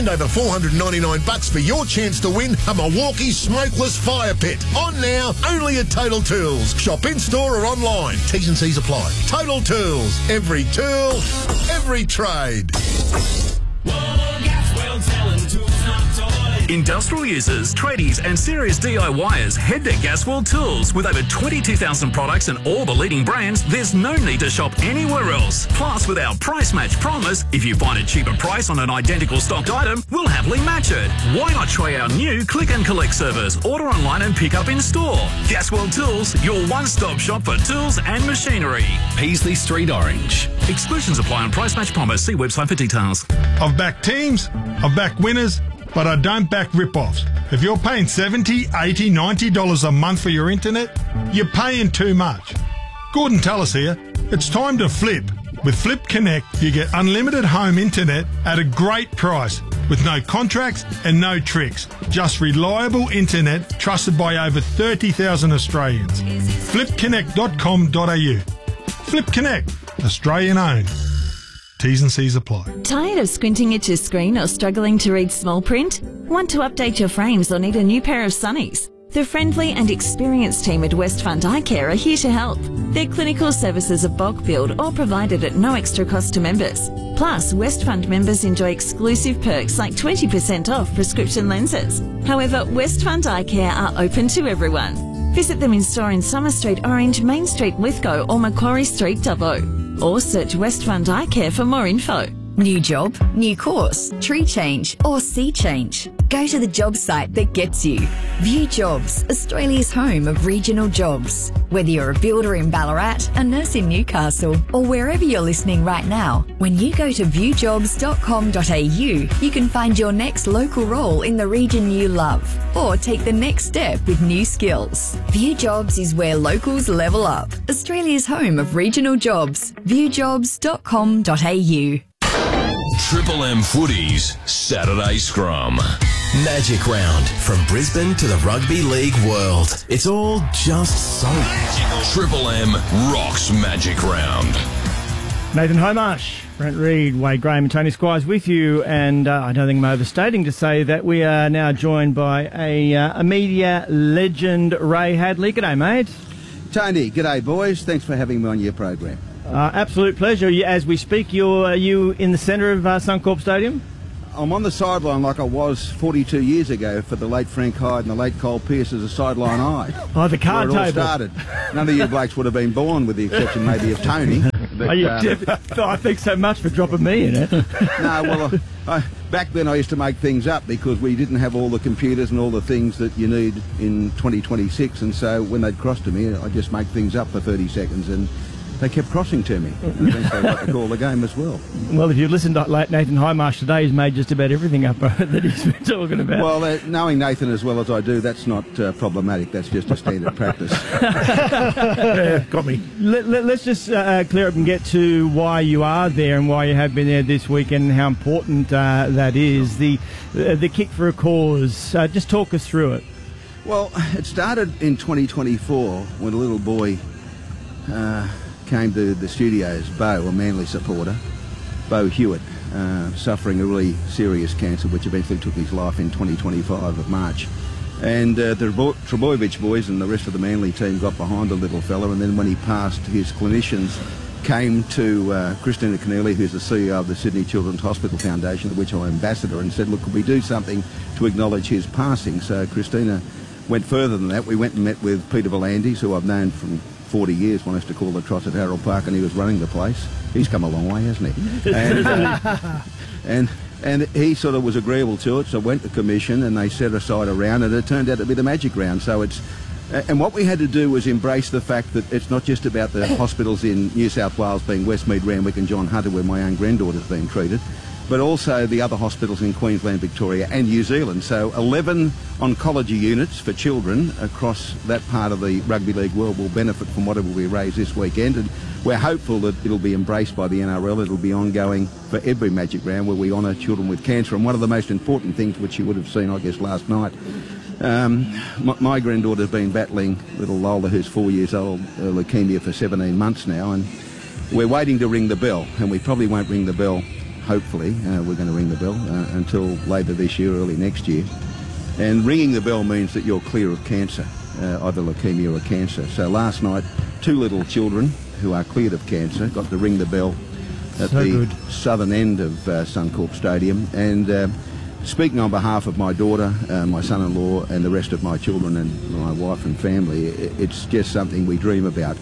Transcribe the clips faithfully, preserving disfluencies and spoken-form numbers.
Over four hundred ninety-nine bucks for your chance to win a Milwaukee smokeless fire pit. On now, only at Total Tools. Shop in-store or online. T's and C's apply. Total Tools. Every tool, every trade. Industrial users, tradies and serious DIYers, head to Gasworld Tools. With over twenty-two thousand products and all the leading brands, there's no need to shop anywhere else. Plus, with our price match promise, if you find a cheaper price on an identical stocked item, we'll happily match it. Why not try our new click and collect service? Order online and pick up in store. Gasworld Tools, your one-stop shop for tools and machinery. Paisley Street, Orange. Exclusions apply on price match promise. See website for details. I've backed teams, I've backed winners, but I don't back rip-offs. If you're paying seventy dollars, eighty dollars, ninety dollars a month for your internet, you're paying too much. Gordon Tallis here. It's time to flip. With Flip Connect, you get unlimited home internet at a great price with no contracts and no tricks. Just reliable internet trusted by over thirty thousand Australians. flip connect dot com dot a u. Flip Connect, Australian owned. T's and C's apply. Tired of squinting at your screen or struggling to read small print? Want to update your frames or need a new pair of sunnies? The friendly and experienced team at Westfront Eye Care are here to help. Their clinical services are bulk billed or provided at no extra cost to members. Plus, Westfront members enjoy exclusive perks like twenty percent off prescription lenses. However, Westfront Eye Care are open to everyone. Visit them in store in Summer Street, Orange, Main Street, Lithgow or Macquarie Street, Dubbo. Or search Westfront Eye Care for more info. New job, new course, tree change or sea change. Go to the job site that gets you. View Jobs, Australia's home of regional jobs. Whether you're a builder in Ballarat, a nurse in Newcastle or wherever you're listening right now, when you go to view jobs dot com dot a u, you can find your next local role in the region you love or take the next step with new skills. View Jobs is where locals level up. Australia's home of regional jobs. view jobs dot com dot a u. Triple M Footy's Saturday Scrum. Magic Round, from Brisbane to the rugby league world. It's all just so magical. Triple M rocks Magic Round. Nathan Homarsh, Brent Reid, Wade Graham and Tony Squires with you, and uh, I don't think I'm overstating to say that we are now joined by a, uh, a media legend, Ray Hadley. G'day, mate. Tony, g'day, boys. Thanks for having me on your program. Uh, absolute pleasure. As we speak, you're, are you in the centre of uh, Suncorp Stadium? I'm on the sideline like I was forty-two years ago for the late Frank Hyde and the late Cole Pearce as a sideline eye. Oh, the card where it all table. started. None of you blokes would have been born, with the exception maybe of Tony. But, oh, you, uh, oh, thanks so much for dropping me in it. No, well, I, I, back then I used to make things up because we didn't have all the computers and all the things that you need in twenty twenty-six, and so when they'd cross to me, I'd just make things up for thirty seconds, and they kept crossing to me. And eventually I got to call the game as well. Well, if you listened to Nathan Highmarsh today, he's made just about everything up that he's been talking about. Well, uh, knowing Nathan as well as I do, that's not uh, problematic. That's just a standard practice. Yeah, got me. Let, let, let's just uh, clear up and get to why you are there and why you have been there this weekend and how important uh, that is. The, uh, the kick for a cause. Uh, just talk us through it. Well, it started in twenty twenty-four when a little boy Uh, came to the studios, Bo, a Manly supporter, Bo Hewitt, uh, suffering a really serious cancer which eventually took his life in twenty twenty-five of March. And uh, the Trebojevic boys and the rest of the Manly team got behind the little fella, and then when he passed, his clinicians came to uh, Christina Keneally, who's the C E O of the Sydney Children's Hospital Foundation, of which I'm ambassador, and said, look, could we do something to acknowledge his passing? So Christina went further than that. We went and met with Peter Volandis, who I've known from forty years, when I used to call the Tross at Harold Park, and he was running the place. He's come a long way, hasn't he? And, uh, and and he sort of was agreeable to it, so went to commission, and they set aside a round, and it turned out to be the Magic Round. So it's, and what we had to do was embrace the fact that it's not just about the hospitals in New South Wales, being Westmead, Randwick and John Hunter, where my own granddaughter's been treated, but also the other hospitals in Queensland, Victoria and New Zealand. So eleven oncology units for children across that part of the rugby league world will benefit from whatever we raise this weekend, and we're hopeful that it'll be embraced by the N R L. It'll be ongoing for every Magic Round where we honour children with cancer. And one of the most important things, which you would have seen, I guess, last night, um, my, my granddaughter's been battling, little Lola, who's four years old, uh, leukaemia for seventeen months now, and we're waiting to ring the bell, and we probably won't ring the bell hopefully, uh, we're going to ring the bell uh, until later this year, early next year. And ringing the bell means that you're clear of cancer, uh, either leukemia or cancer. So last night, two little children who are cleared of cancer got to ring the bell at So the good. southern end of uh, Suncorp Stadium. And uh, speaking on behalf of my daughter, uh, my son-in-law and the rest of my children and my wife and family, it, it's just something we dream about.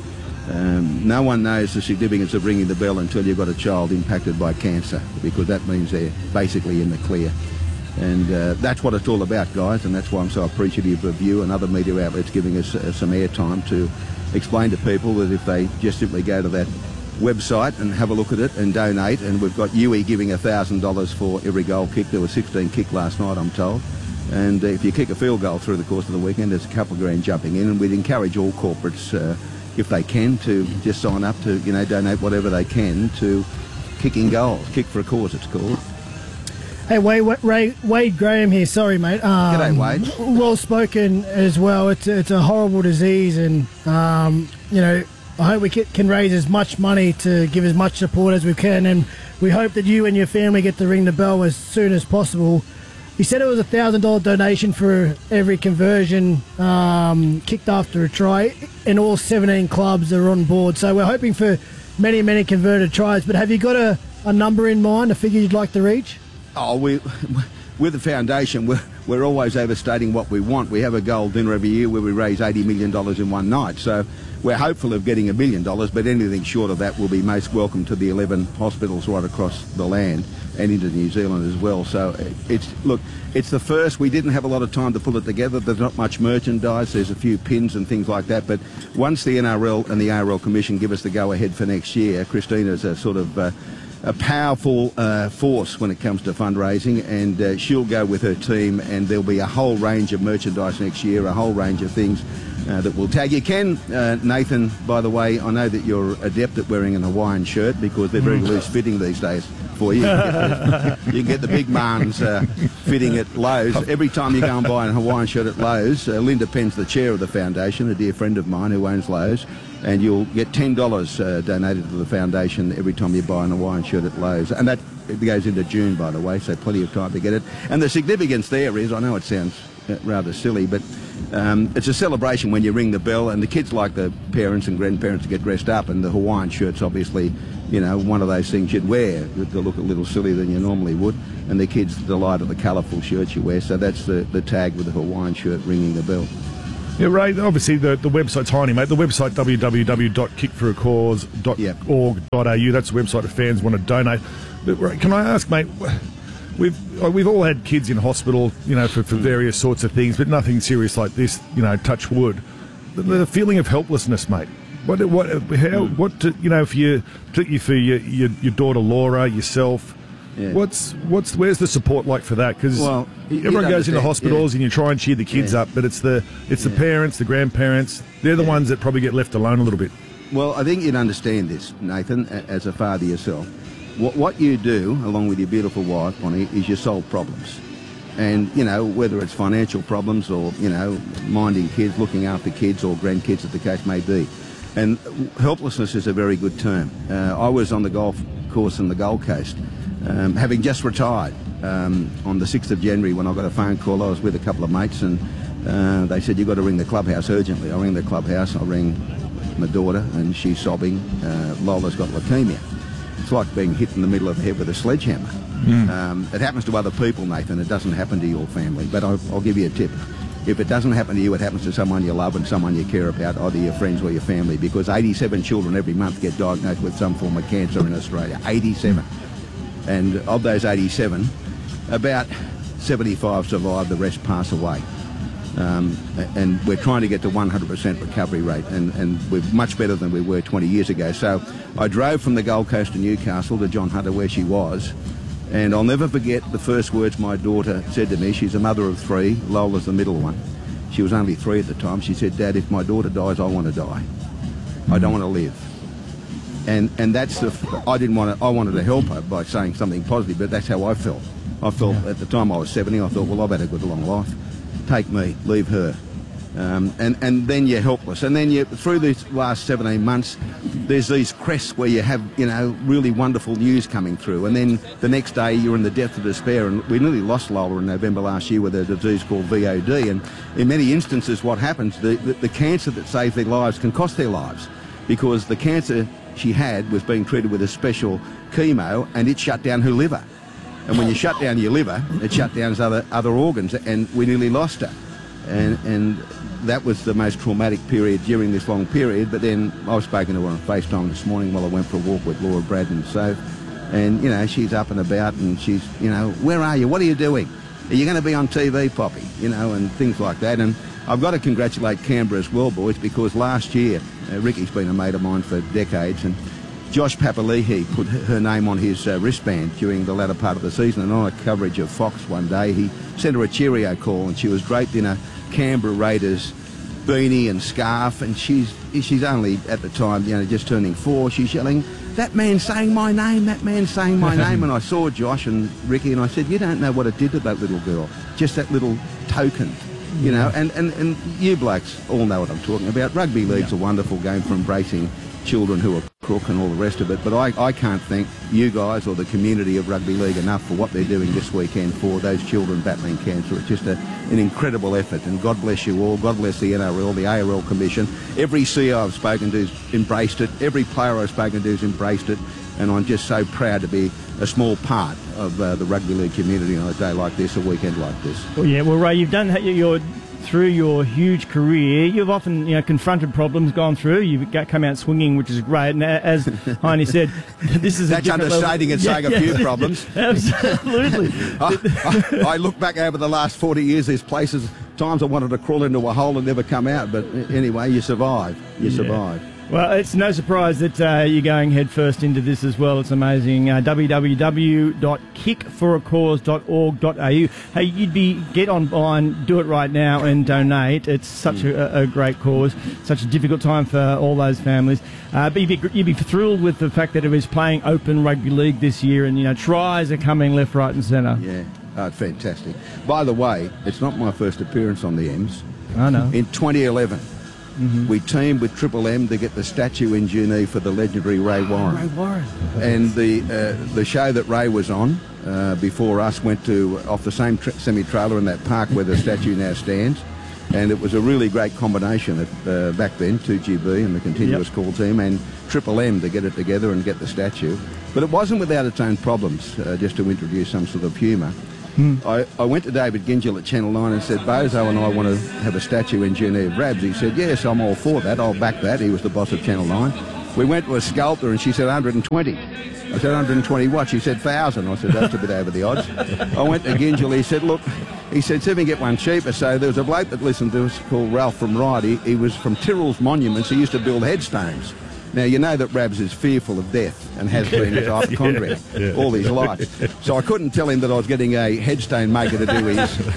Um, no one knows the significance of ringing the bell until you've got a child impacted by cancer, because that means they're basically in the clear. And uh, that's what it's all about, guys, and that's why I'm so appreciative of you and other media outlets giving us uh, some airtime to explain to people that if they just simply go to that website and have a look at it and donate, and we've got U E giving one thousand dollars for every goal kick. There were sixteen kicked last night, I'm told. And uh, if you kick a field goal through the course of the weekend, there's a couple of grand jumping in, and we'd encourage all corporates, uh, if they can, to just sign up to, you know, donate whatever they can to kicking goals. Kick for a Cause, it's called. Hey, Wade, Ray, Wade Graham here. Sorry, mate. Um, G'day, Wade. Well spoken as well. It's it's a horrible disease, and um, you know, I hope we can raise as much money to give as much support as we can, and we hope that you and your family get to ring the bell as soon as possible. He said it was a thousand dollar donation for every conversion um, kicked after a try, and all seventeen clubs are on board. So we're hoping for many, many converted tries. But have you got a, a number in mind, a figure you'd like to reach? Oh, we, with the foundation, we're, we're always overstating what we want. We have a gold dinner every year where we raise eighty million dollars in one night. So we're hopeful of getting a million dollars, but anything short of that will be most welcome to the eleven hospitals right across the land and into New Zealand as well. So it's, look, it's the first. We didn't have a lot of time to pull it together. There's not much merchandise. There's a few pins and things like that. But once the N R L and the A R L Commission give us the go-ahead for next year, Christina's a sort of uh, a powerful uh, force when it comes to fundraising, and uh, she'll go with her team, and there'll be a whole range of merchandise next year, a whole range of things uh, that will tag. You can, uh, Nathan, by the way, I know that you're adept at wearing an Hawaiian shirt because they're very loose fitting these days for you. You can get the, you can get the big mans uh, fitting at Lowe's. Every time you go and buy a Hawaiian shirt at Lowe's, uh, Linda Penn's the chair of the foundation, a dear friend of mine who owns Lowe's, and you'll get ten dollars uh, donated to the foundation every time you buy an Hawaiian shirt at Lowe's. And that it goes into June, by the way, so plenty of time to get it. And the significance there is, I know it sounds rather silly, but um, it's a celebration when you ring the bell, and the kids like the parents and grandparents to get dressed up, and the Hawaiian shirt's obviously, you know, one of those things you'd wear to look a little sillier than you normally would, and the kids delight at the colourful shirts you wear, so that's the, the tag with the Hawaiian shirt, ringing the bell. Yeah, Ray, obviously the, the website's tiny, mate. The website, w w w dot kick for a cause dot org dot a u. That's the website if fans want to donate. But, Ray, can I ask, mate, we've we've all had kids in hospital, you know, for, for various sorts of things, but nothing serious like this, you know, touch wood. The, the feeling of helplessness, mate. What, what, how, what, to, you know, for you, particularly for your, your, your daughter Laura, yourself, yeah. what's, what's, where's the support like for that? Because well, everyone goes into hospitals yeah. and you try and cheer the kids yeah. up, but it's the, it's yeah. the parents, the grandparents, they're the yeah. ones that probably get left alone a little bit. Well, I think you'd understand this, Nathan, as a father yourself. What, what you do, along with your beautiful wife, Bonnie, is you solve problems. And, you know, whether it's financial problems or, you know, minding kids, looking after kids or grandkids, as the case may be. And helplessness is a very good term. Uh, I was on the golf course in the Gold Coast, um, having just retired um, on the sixth of January when I got a phone call. I was with a couple of mates, and uh, they said, you've got to ring the clubhouse urgently. I rang the clubhouse, I rang my daughter, and she's sobbing. Uh, Lola's got leukemia. It's like being hit in the middle of the head with a sledgehammer. Mm. Um, it happens to other people, Nathan. It doesn't happen to your family. But I'll, I'll give you a tip. If it doesn't happen to you, it happens to someone you love and someone you care about, either your friends or your family, because eighty-seven children every month get diagnosed with some form of cancer in Australia. eighty-seven. And of those eighty-seven, about seventy-five survive, the rest pass away. Um, and we're trying to get to one hundred percent recovery rate, and, and we're much better than we were twenty years ago. So I drove from the Gold Coast to Newcastle to John Hunter, where she was, and I'll never forget the first words my daughter said to me. She's a mother of three. Lola's the middle one. She was only three at the time. She said, Dad, if my daughter dies, I want to die. I don't want to live. And and that's the, I didn't want to, I wanted to help her by saying something positive, but that's how I felt. I felt, yeah. at the time I was seventy, I thought, well, I've had a good long life. Take me, leave her. Um, and, and then you're helpless. And then you, through these last seventeen months, there's these crests where you have, you know, really wonderful news coming through. And then the next day you're in the depth of despair. And we nearly lost Lola in November last year with a disease called V O D. And in many instances what happens, the, the, the cancer that saves their lives can cost their lives, because the cancer she had was being treated with a special chemo and it shut down her liver. And when you shut down your liver, it shut down other, other organs, and we nearly lost her. And, and that was the most traumatic period during this long period. But then I've spoken to her on FaceTime this morning while I went for a walk with Laura Braddon. So, and, you know, she's up and about and she's, you know, where are you? What are you doing? Are you going to be on T V, Poppy? You know, and things like that. And I've got to congratulate Canberra as well, boys, because last year, uh, Ricky's been a mate of mine for decades, and Josh Papali'i put her name on his uh, wristband during the latter part of the season, and on a coverage of Fox one day, he sent her a cheerio call, and she was draped in a Canberra Raiders beanie and scarf, and she's she's only at the time, you know, just turning four. She's yelling, "That man's saying my name, that man's saying my name." And I saw Josh and Ricky, and I said, "You don't know what it did to that little girl. Just that little token." You know, and, and, and you blokes all know what I'm talking about. Rugby league's yeah. a wonderful game for embracing children who are crook and all the rest of it, but I, I can't thank you guys or the community of rugby league enough for what they're doing this weekend for those children battling cancer. It's just a, an incredible effort, and God bless you all. God bless the N R L, the A R L Commission. Every C E O I've spoken to has embraced it. Every player I've spoken to has embraced it, and I'm just so proud to be a small part of uh, the rugby league community on a day like this, a weekend like this. Well, yeah, well, Ray, you've done your through your huge career, you've often, you know, confronted problems, gone through. You've got, come out swinging, which is great. And as Heine said, this is that's a understating and saying yeah, a few yeah. problems. Absolutely. I, I, I look back over the last forty years. There's places, times I wanted to crawl into a hole and never come out. But anyway, you survive. You yeah. survive. Well, it's no surprise that uh, you're going head first into this as well. It's amazing. Uh, w w w dot kick for a cause dot org dot a u. Hey, you'd be get online, do it right now and donate. It's such mm. a, a great cause, such a difficult time for all those families. Uh, but you'd be, you'd be thrilled with the fact that it was playing Open Rugby League this year, and you know tries are coming left, right, and centre. Yeah, oh, fantastic. By the way, it's not my first appearance on the M's. I know. In twenty eleven. Mm-hmm. We teamed with Triple M to get the statue in Junee for the legendary Ray Warren. Ray Warren. And the uh, the show that Ray was on uh, before us went to off the same tra- semi-trailer in that park where the statue now stands. And it was a really great combination of, uh, back then, two G B and the continuous yep. call team and Triple M to get it together and get the statue. But it wasn't without its own problems, uh, just to introduce some sort of humour. Mm. I, I went to David Gingell at Channel nine and said, Bozo and I want to have a statue in Junee of Rabs. He said, yes, I'm all for that. I'll back that. He was the boss of Channel nine. We went to a sculptor and she said one hundred twenty. I said, one hundred twenty what? She said, one thousand. I said, that's a bit over the odds. I went to Gingell. He said, look, he said, see if we can get one cheaper. So there was a bloke that listened to us called Ralph from Ryde. He, he was from Tyrrell's Monuments. He used to build headstones. Now, you know that Rabs is fearful of death and has been as a hypochondriac yeah, yeah. all his life. So I couldn't tell him that I was getting a headstone maker to do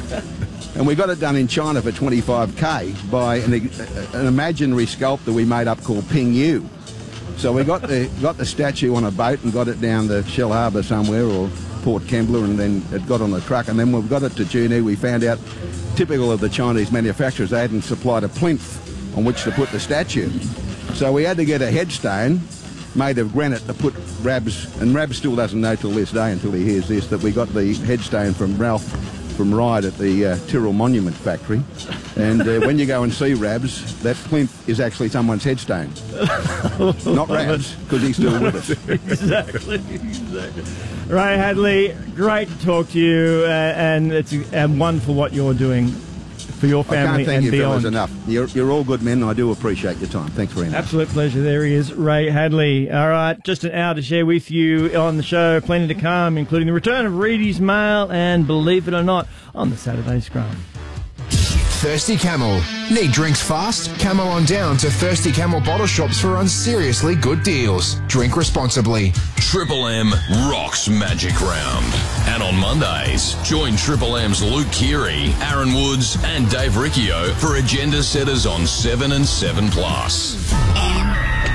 his. And we got it done in China for twenty-five K by an, an imaginary sculptor we made up called Ping Yu. So we got the, got the statue on a boat and got it down to Shell Harbour somewhere or Port Kembla, and then it got on the truck. And then when we got it to Junee, we found out, typical of the Chinese manufacturers, they hadn't supplied a plinth on which to put the statue. So we had to get a headstone made of granite to put Rabs, and Rabs still doesn't know till this day, until he hears this, that we got the headstone from Ralph from Ryde at the uh, Tyrrell Monument Factory. And uh, when you go and see Rabs, that plinth is actually someone's headstone. Not Rabs, because he's still with us. Exactly, exactly. Ray Hadley, great to talk to you, uh, and it's uh, wonderful what you're doing for your family I can't thank and you beyond. fellas enough. You're, you're all good men, and I do appreciate your time. Thanks very much. Absolute pleasure. There he is, Ray Hadley. All right, just an hour to share with you on the show. Plenty to come, including the return of Reedy's Mail and, believe it or not, on the Saturday Scrum. Thirsty Camel. Need drinks fast? Camel on down to Thirsty Camel bottle shops for on seriously good deals. Drink responsibly. Triple M rocks Magic Round. And on Mondays, join Triple M's Luke Keary, Aaron Woods and Dave Riccio for Agenda Setters on seven and seven plus. M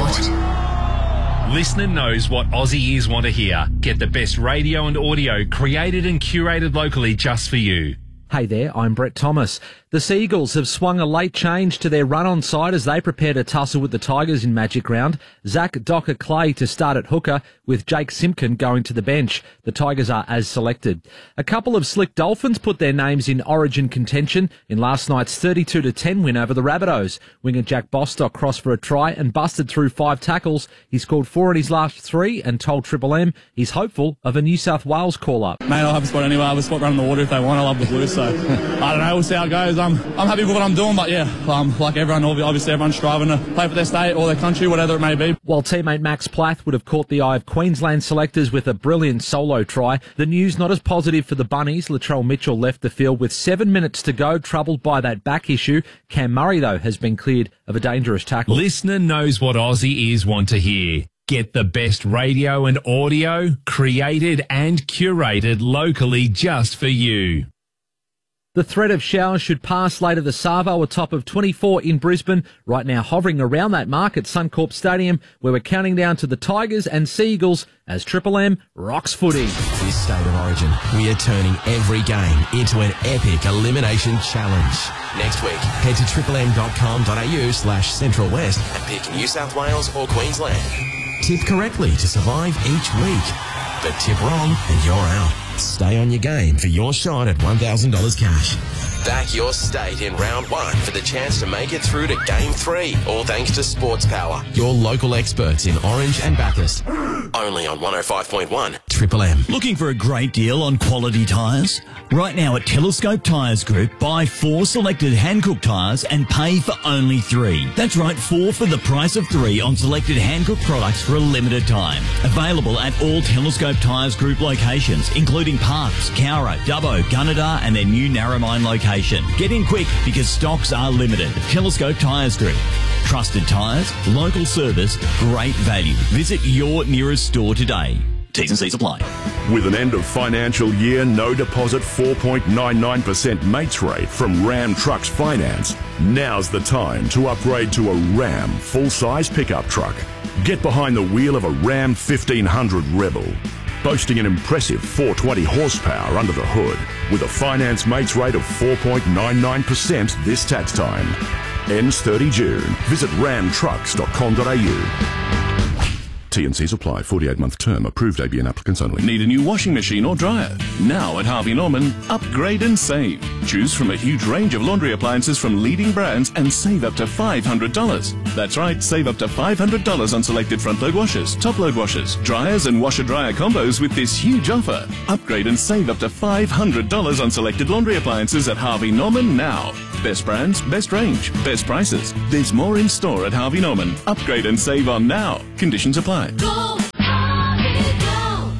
Sport. Listener knows what Aussie ears want to hear. Get the best radio and audio created and curated locally just for you. Hey there, I'm Brett Thomas. The Seagulls have swung a late change to their run-on side as they prepare to tussle with the Tigers in Magic Round. Zach Docker-Clay to start at hooker, with Jake Simpkin going to the bench. The Tigers are as selected. A couple of slick Dolphins put their names in Origin contention in last night's thirty-two to ten win over the Rabbitohs. Winger Jack Bostock crossed for a try and busted through five tackles. He scored four in his last three and told Triple M he's hopeful of a New South Wales call-up. Mate, I'll have a spot anyway. I'll have a spot running the water if they want. I love the Blues, so I don't know. We'll see how it goes. I'm, I'm happy with what I'm doing, but yeah, um, like everyone, obviously everyone's striving to play for their state or their country, whatever it may be. While teammate Max Plath would have caught the eye of Queensland selectors with a brilliant solo try, the news not as positive for the Bunnies. Latrell Mitchell left the field with seven minutes to go, troubled by that back issue. Cam Murray, though, has been cleared of a dangerous tackle. Listener knows what Aussie ears want to hear. Get the best radio and audio created and curated locally just for you. The threat of showers should pass later this Savo, a top of twenty-four in Brisbane. Right now hovering around that mark at Suncorp Stadium, where we're counting down to the Tigers and Seagulls as Triple M rocks footy. This State of Origin, we are turning every game into an epic elimination challenge. Next week, head to triple m dot com dot a u slash central west and pick New South Wales or Queensland. Tip correctly to survive each week, but tip wrong and you're out. Stay on your game for your shot at one thousand dollars cash. Back your state in round one for the chance to make it through to game three, all thanks to Sports Power, your local experts in Orange and Bathurst. Only on one oh five point one Triple M. Looking for a great deal on quality tyres? Right now at Telescope Tyres Group, buy four selected Hankook tyres and pay for only three. That's right, four for the price of three on selected Hankook products for a limited time. Available at all Telescope Tyres Group locations, including Parks, Cowra, Dubbo, Gunnedah and their new Narromine location. Get in quick because stocks are limited. Telescope Tyres Group. Trusted tyres, local service, great value. Visit your nearest store today. T's and C's apply. With an end of financial year, no deposit four point nine nine percent mates rate from Ram Trucks Finance, now's the time to upgrade to a Ram full-size pickup truck. Get behind the wheel of a Ram fifteen hundred Rebel, boasting an impressive four hundred twenty horsepower under the hood, with a finance mates rate of four point nine nine percent this tax time. Ends thirty June. Visit ram trucks dot com dot a u. T and C's apply. forty-eight month term. Approved A B N applicants only. Need a new washing machine or dryer? Now at Harvey Norman, upgrade and save. Choose from a huge range of laundry appliances from leading brands and save up to five hundred dollars. That's right, save up to five hundred dollars on selected front-load washers, top-load washers, dryers and washer-dryer combos with this huge offer. Upgrade and save up to five hundred dollars on selected laundry appliances at Harvey Norman now. Best brands, best range, best prices. There's more in store at Harvey Norman. Upgrade and save on now. Conditions apply. Go, Harvey, go.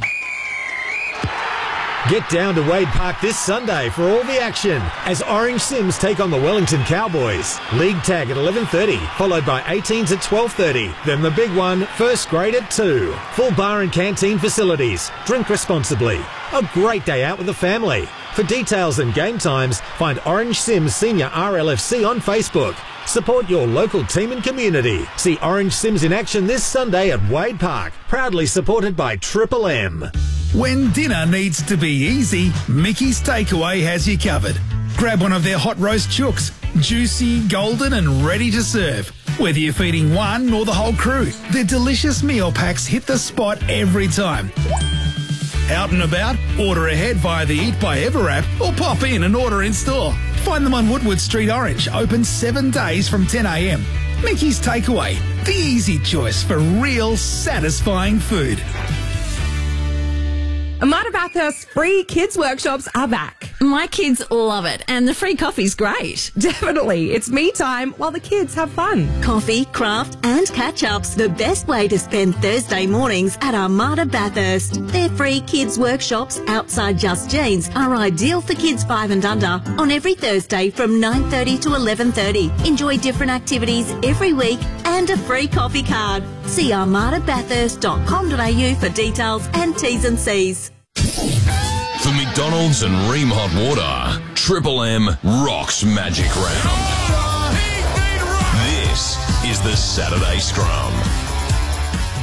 Get down to Wade Park this Sunday for all the action as Orange Sims take on the Wellington Cowboys. League tag at eleven thirty, followed by eighteens at twelve thirty. Then the big one, first grade at two. Full bar and canteen facilities. Drink responsibly. A great day out with the family. For details and game times, find Orange Sims Senior R L F C on Facebook. Support your local team and community. See Orange Sims in action this Sunday at Wade Park. Proudly supported by Triple M. When dinner needs to be easy, Mickey's Takeaway has you covered. Grab one of their hot roast chooks, juicy, golden and ready to serve. Whether you're feeding one or the whole crew, their delicious meal packs hit the spot every time. Out and about? Order ahead via the Eat by Ever app or pop in and order in store. Find them on Woodward Street Orange, open seven days from ten a m. Mickey's Takeaway, the easy choice for real satisfying food. Amada Bathurst free kids workshops are back. My kids love it, and the free coffee's great. Definitely. It's me time while the kids have fun. Coffee, craft and catch-ups. The best way to spend Thursday mornings at Armada Bathurst. Their free kids workshops outside Just Jeans are ideal for kids five and under on every Thursday from nine thirty to eleven thirty. Enjoy different activities every week and a free coffee card. See armada bathurst dot com dot a u for details and T's and C's. For McDonald's and Ream Hot Water, Triple M rocks Magic Round. This is the Saturday Scrum.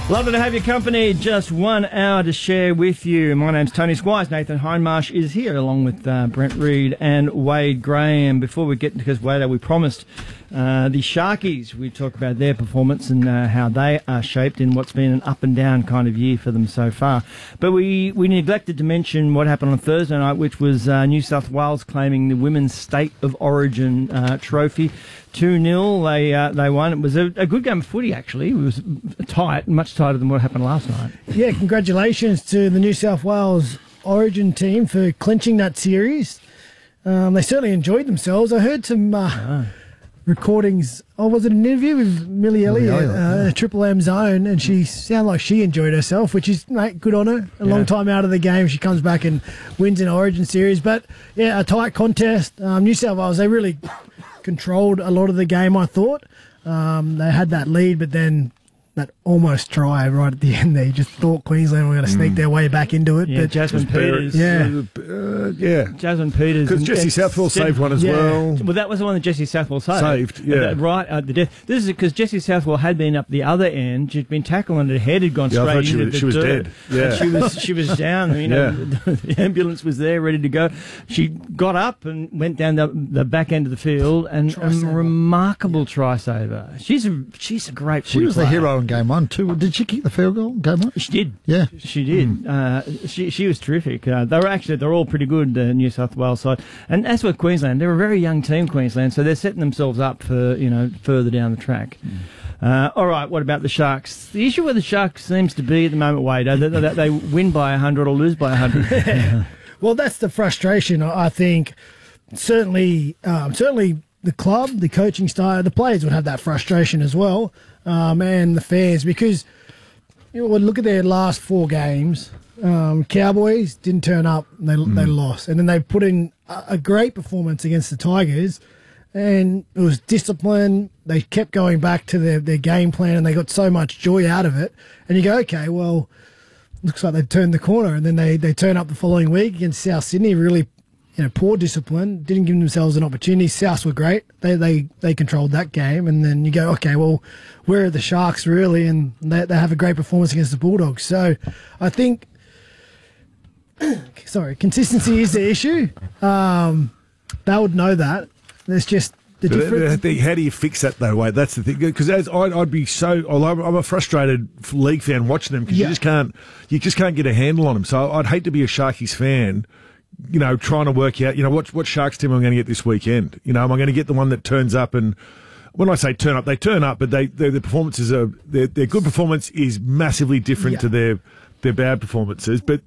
Lovely to have your company. Just one hour to share with you. My name's Tony Squires. Nathan Hindmarsh is here along with uh, Brent Reed and Wade Graham. Before we get, because Wade, we promised uh, the Sharkies, we talk about their performance and uh, how they are shaped in what's been an up and down kind of year for them so far. But we, we neglected to mention what happened on Thursday night, which was uh, New South Wales claiming the Women's State of Origin uh, trophy. two nil, they uh, they won. It was a, a good game of footy, actually. It was tight, much tighter than what happened last night. Yeah, congratulations to the New South Wales Origin team for clinching that series. Um, they certainly enjoyed themselves. I heard some uh, oh. recordings. Oh, was it an interview with Millie Elliott, Elliott uh, yeah. Triple M Zone, and she sounded like she enjoyed herself, which is, mate, good on her. A yeah. long time out of the game, she comes back and wins an Origin series. But, yeah, a tight contest. Um, New South Wales, they really controlled a lot of the game, I thought. Um, they had that lead, but then that almost try right at the end there. You just thought Queensland were going to sneak mm. their way back into it. Yeah, but Jasmine Peters. Yeah. Uh, yeah. Jasmine Peters. Because Jessie Southwell saved one as yeah. well. Well, that was the one that Jessie Southwell saved. Saved, yeah. Uh, right at the death. This is because Jessie Southwell had been up the other end. She'd been tackled and her head had gone yeah, straight she into was, the she was dirt. dead. Yeah. And she was, she was down. You know, yeah. the ambulance was there, ready to go. She got up and went down the, the back end of the field and a remarkable try saver. She's a, she's a great She was player. the hero in game one, too. Did she kick the field goal in game one? She did. Yeah. She did. Mm. Uh, she she was terrific. Uh, they were actually, they're all pretty good, the New South Wales side. And as with Queensland, they're a very young team, Queensland, so they're setting themselves up for, you know, further down the track. Mm. Uh, all right, what about the Sharks? The issue with the Sharks seems to be at the moment, Wade, that, that they win by one hundred or lose by one hundred. Well, that's the frustration, I think. Certainly, um, certainly the club, the coaching style, the players would have that frustration as well, um, and the fans, because you know, look at their last four games. Um, Cowboys didn't turn up; they mm. they lost, and then they put in a, a great performance against the Tigers, and it was discipline. They kept going back to their, their game plan, and they got so much joy out of it. And you go, okay, well, looks like they turned the corner, and then they they turn up the following week against South Sydney. Really, you know, poor discipline. Didn't give themselves an opportunity. Souths were great. They they they controlled that game, and then you go, okay, well, where are the Sharks really? And they they have a great performance against the Bulldogs. So, I think. Sorry, consistency is the issue. Um, they would know that. There's just the difference. How do you fix that though, Wade? That's the thing. Because I'd, I'd be so. I'm a frustrated league fan watching them because yeah. you just can't. You just can't get a handle on them. So I'd hate to be a Sharkies fan. You know, trying to work out. You know, what what Sharks team am I going to get this weekend? You know, am I going to get the one that turns up and. When I say turn up, they turn up, but they their, their performances are their, their good performance is massively different yeah. to their their bad performances. But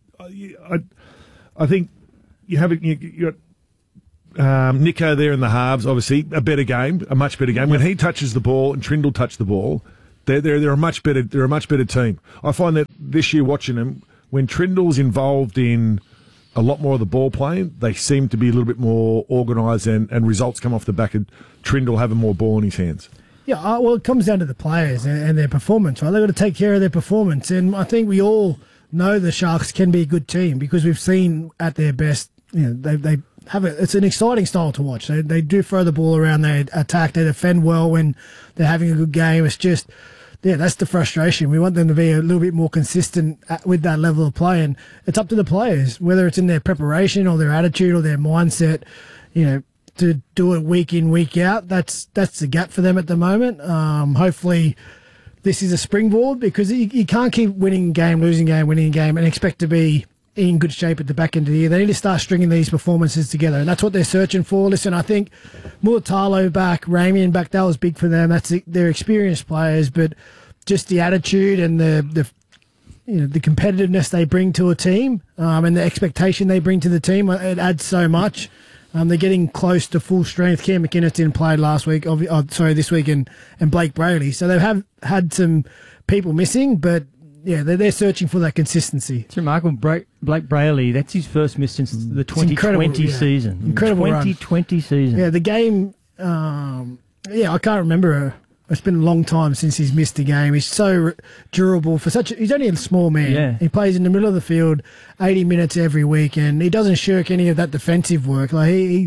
I, I think you have you, you got um, Nico there in the halves. Obviously, a better game, a much better game. When he touches the ball and Trindle touch the ball, they're they're they're a much better they're a much better team. I find that this year watching them, when Trindle's involved in a lot more of the ball playing, they seem to be a little bit more organised, and, and results come off the back of Trindle having more ball in his hands. Yeah, uh, well, it comes down to the players and, and their performance, right? They've got to take care of their performance, and I think we all know the Sharks can be a good team because we've seen at their best, you know, they they have a, it's an exciting style to watch. They they do throw the ball around, they attack, they defend well when they're having a good game. It's just, yeah, that's the frustration. We want them to be a little bit more consistent at, with that level of play, and it's up to the players, whether it's in their preparation or their attitude or their mindset, you know, to do it week in, week out. That's that's the gap for them at the moment. Um, hopefully this is a springboard, because you, you can't keep winning game, losing game, winning game, and expect to be in good shape at the back end of the year. They need to start stringing these performances together, and that's what they're searching for. Listen, I think Mulatalo back, Ramian back, that was big for them. That's the, they're experienced players, but just the attitude and the, the you know, the competitiveness they bring to a team, um, and the expectation they bring to the team, it adds so much. Um, they're getting close to full strength. Cam McInnes didn't play last week, oh, sorry, this week, and, and Blake Brayley. So they have had some people missing, but yeah, they're, they're searching for that consistency. It's remarkable. Bra- Blake Brayley, that's his first miss since the twenty twenty yeah. season. Incredible twenty twenty run. season. Yeah, the game, um, yeah, I can't remember. It's been a long time since he's missed a game. He's so durable for such a, he's only a small man. Yeah. He plays in the middle of the field eighty minutes every week, and he doesn't shirk any of that defensive work. Like he, he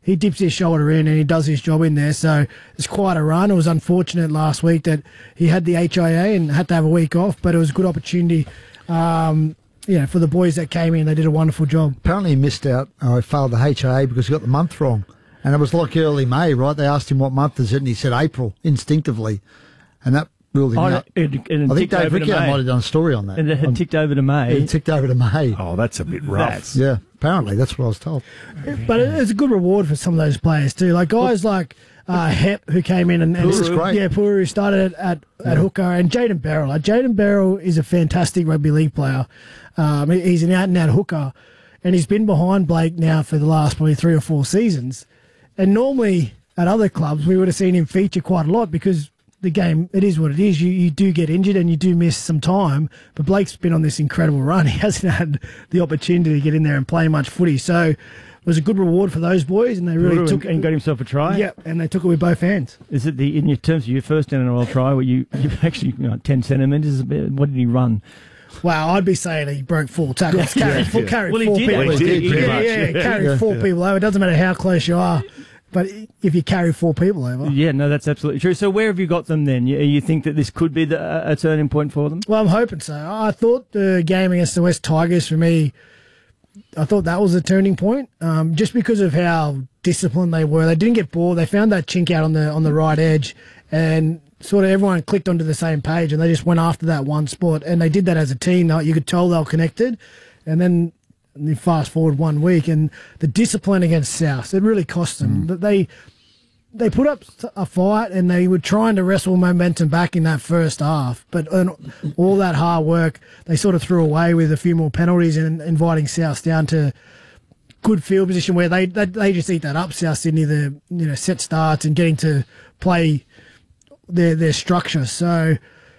he dips his shoulder in and he does his job in there. So it's quite a run. It was unfortunate last week that he had the H I A and had to have a week off, but it was a good opportunity. Um, you know, for the boys that came in, they did a wonderful job. Apparently he missed out. Uh, he failed the H I A because he got the month wrong. And it was like early May, right? They asked him what month is it, and he said April, instinctively. And that ruled him Oh, out. it- it- it I think ticked Dave over to Riccio May. might have done a story on that. And it had Um, ticked over to May. It ticked over to May. Oh, that's a bit rough. That's- Yeah, apparently. That's what I was told. But it's a good reward for some of those players too. Like guys like uh, Hep, who came in and, and This is great. yeah, Puru started at at, at hooker, and Jaden Barrell. Like Jaden Barrell is a fantastic rugby league player. Um, he- he's an out and out hooker, and he's been behind Blake now for the last probably three or four seasons. And normally at other clubs, we would have seen him feature quite a lot because the game, it is what it is. You you do get injured and you do miss some time. But Blake's been on this incredible run. He hasn't had the opportunity to get in there and play much footy. So it was a good reward for those boys, and they really Puru took and, and got himself a try. Yep, and they took it with both hands. Is it the in your terms of your first N R L try where you you actually you know, ten centimeters? What did he run? Wow, I'd be saying he broke four tackles, carried, Yeah, four, yeah. carried Well, he four did people. actually. He did, pretty yeah, much. yeah, Yeah, carried yeah, four yeah. people over. It doesn't matter how close you are, but if you carry four people over. Yeah, no, that's absolutely true. So where have you got them then? You, you think that this could be the, a turning point for them? Well, I'm hoping so. I thought the game against the West Tigers, for me, I thought that was a turning point, um, just because of how disciplined they were. They didn't get bored. They found that chink out on the on the right edge, and sort of everyone clicked onto the same page, and they just went after that one spot. And they did that as a team. You could tell they were connected. And then you fast forward one week, and the discipline against South, it really cost them. That They they put up a fight, and they were trying to wrestle momentum back in that first half. But uh, all that hard work, they sort of threw away with a few more penalties and inviting South down to good field position where they, they they just eat that up. South Sydney, the you know set starts and getting to play their their structure. So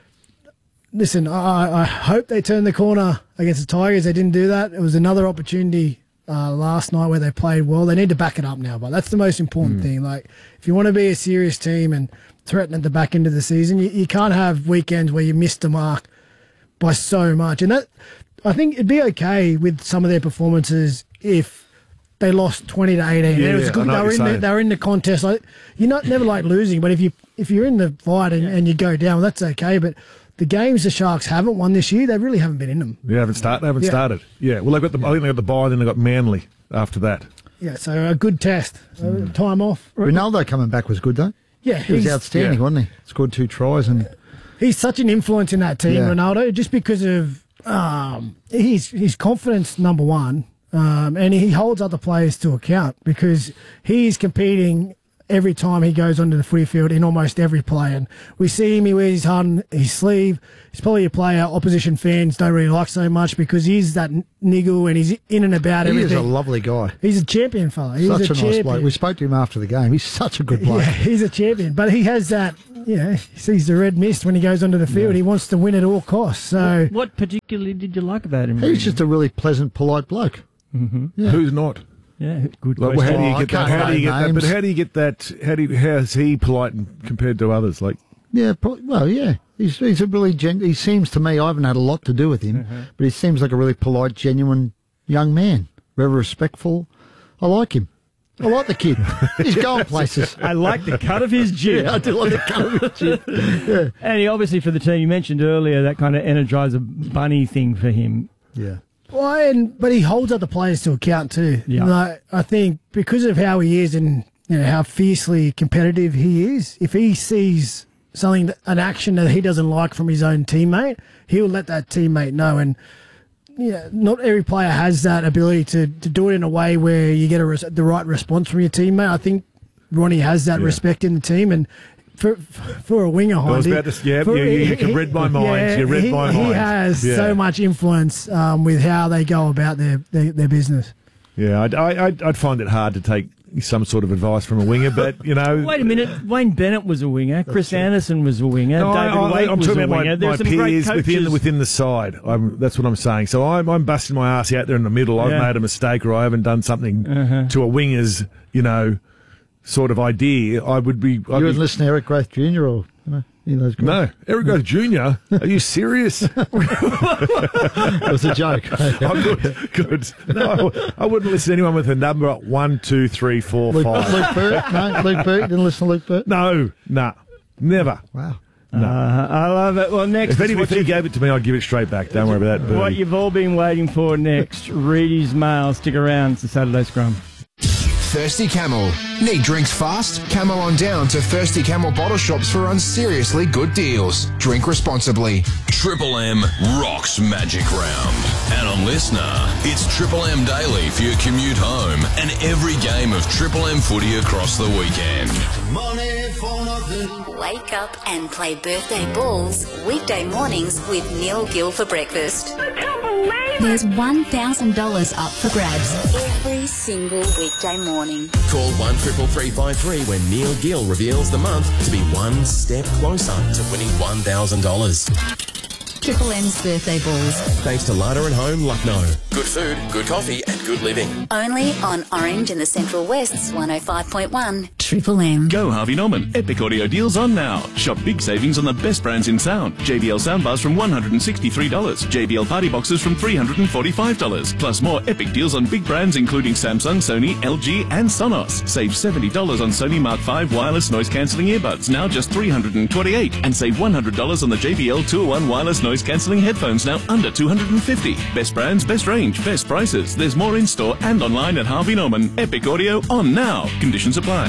listen, I, I hope they turn the corner against the Tigers. They didn't do that. It was another opportunity uh, last night where they played well. They need to back it up now, but that's the most important Mm. thing. Like if you want to be a serious team and threaten at the back end of the season, you, you can't have weekends where you miss the mark by so much. And that I think it'd be okay with some of their performances if they lost twenty to eighteen. Yeah, it was yeah, good. I know They what were in you're the, saying. they were in the contest. Like you're not never like losing, but if you if you're in the fight and, and you go down, well, that's okay. But the games the Sharks haven't won this year, they really haven't been in them. They haven't started. They haven't Yeah. started. Yeah. Well, they got the. I think they got the bye, then they got Manly after that. Yeah, so a good test. Uh, time off. Ronaldo coming back was good, though. Yeah, He was he's- outstanding, yeah. wasn't he? Scored two tries and He's such an influence in that team, Yeah. Ronaldo, just because of um, his his confidence, number one, um, and he holds other players to account because he's competing every time he goes onto the footy field in almost every play. And we see him, he wears his heart on his sleeve. He's probably a player opposition fans don't really like so much because he's that n- niggle and he's in and about he is everything. a lovely guy. He's a champion fella. He's Such a, a, nice champion. bloke. We spoke to him after the game. He's such a good bloke. Yeah, he's a champion, but he has that. You know, he sees the red mist when he goes onto the field. He wants to win at all costs. So, What, what particularly did you like about him? He's just a really pleasant, polite bloke. Mm-hmm. Yeah. Who's not? Yeah, good Like, question. well, how do Oh, you I get that? can't How do you name get that? But names. how do you get that? How do you, how is he polite and compared to others? Like, Yeah, pro- well, yeah. He's he's a really gen- he seems to me. I haven't had a lot to do with him, Uh-huh. but he seems like a really polite, genuine young man. Very respectful. I like him. I like the kid. He's going places. I like the cut of his jib. Yeah, I do like the cut of his jib. Yeah. And he obviously for the team, you mentioned earlier that kind of Energizer Bunny thing for him. Yeah. well, and but he holds other players to account too. Yeah. Like, I think because of how he is and you know how fiercely competitive he is, if he sees something, that- an action that he doesn't like from his own teammate, he'll let that teammate know. And yeah, not every player has that ability to, to do it in a way where you get a res- the right response from your teammate. I think Ronnie has that Yeah. respect in the team, and for for a winger, I was Hindy, about to- yeah, for- you- you- you can read my mind. You read he, my He mind. has Yeah. so much influence um, with how they go about their their, their business. yeah, I'd, I, I'd, I'd find it hard to take some sort of advice from a winger, but you know, Wait a minute, Wayne Bennett was a winger, Chris Anderson was a winger, No, David I, Waite am was talking a about winger. my, There's my some great peers within the, coaches. within the side. I'm, that's what I'm saying. So I'm, I'm busting my ass out there in the middle. I've Yeah. made a mistake, or I haven't done something Uh-huh. to a winger's, you know, sort of idea. I would be. I'd You be would listen to Eric Grath Junior or You know, any of those guys? No, Eric Grove Junior Are you serious? It was a joke. I'm good. Good. No, I wouldn't listen to anyone with a number at one, two, three, four, Luke, five. Luke Burt? No, Luke Burt. Didn't listen to Luke Burt? No, nah, never. Wow. No. Uh, I love it. Well, next, If, any, is if he gave it to me, I'd give it straight back. Don't worry about that. what Birdie. you've all been waiting for next. Reedy's Mail. Stick around. It's the Saturday Scrum. Thirsty Camel. Need drinks fast? Camel on down to Thirsty Camel bottle shops for unseriously good deals. Drink responsibly. Triple M rocks Magic Round. And on Listener, it's Triple M Daily for your commute home and every game of Triple M footy across the weekend. Wake up and play birthday balls weekday mornings with Neil Gill for breakfast. There's one thousand dollars up for grabs every single weekday morning. Call one triple three five three when Neil Gill reveals the month to be one step closer to winning one thousand dollars. Triple M's birthday balls. Thanks to Lada and Home, Lucknow. Good food, good coffee, and good living. Only on Orange in the Central West's one oh five point one. Triple M. Go Harvey Norman. Epic audio deals on now. Shop big savings on the best brands in sound. J B L soundbars from one hundred sixty-three dollars. J B L party boxes from three hundred forty-five dollars. Plus more epic deals on big brands including Samsung, Sony, L G and Sonos. Save seventy dollars on Sony Mark five wireless noise cancelling earbuds, now just three hundred twenty-eight dollars. And save one hundred dollars on the J B L two oh one wireless noise cancelling headphones, now under two hundred fifty dollars. Best brands, best range, best prices. There's more in store and online at Harvey Norman. Epic audio on now. Conditions apply.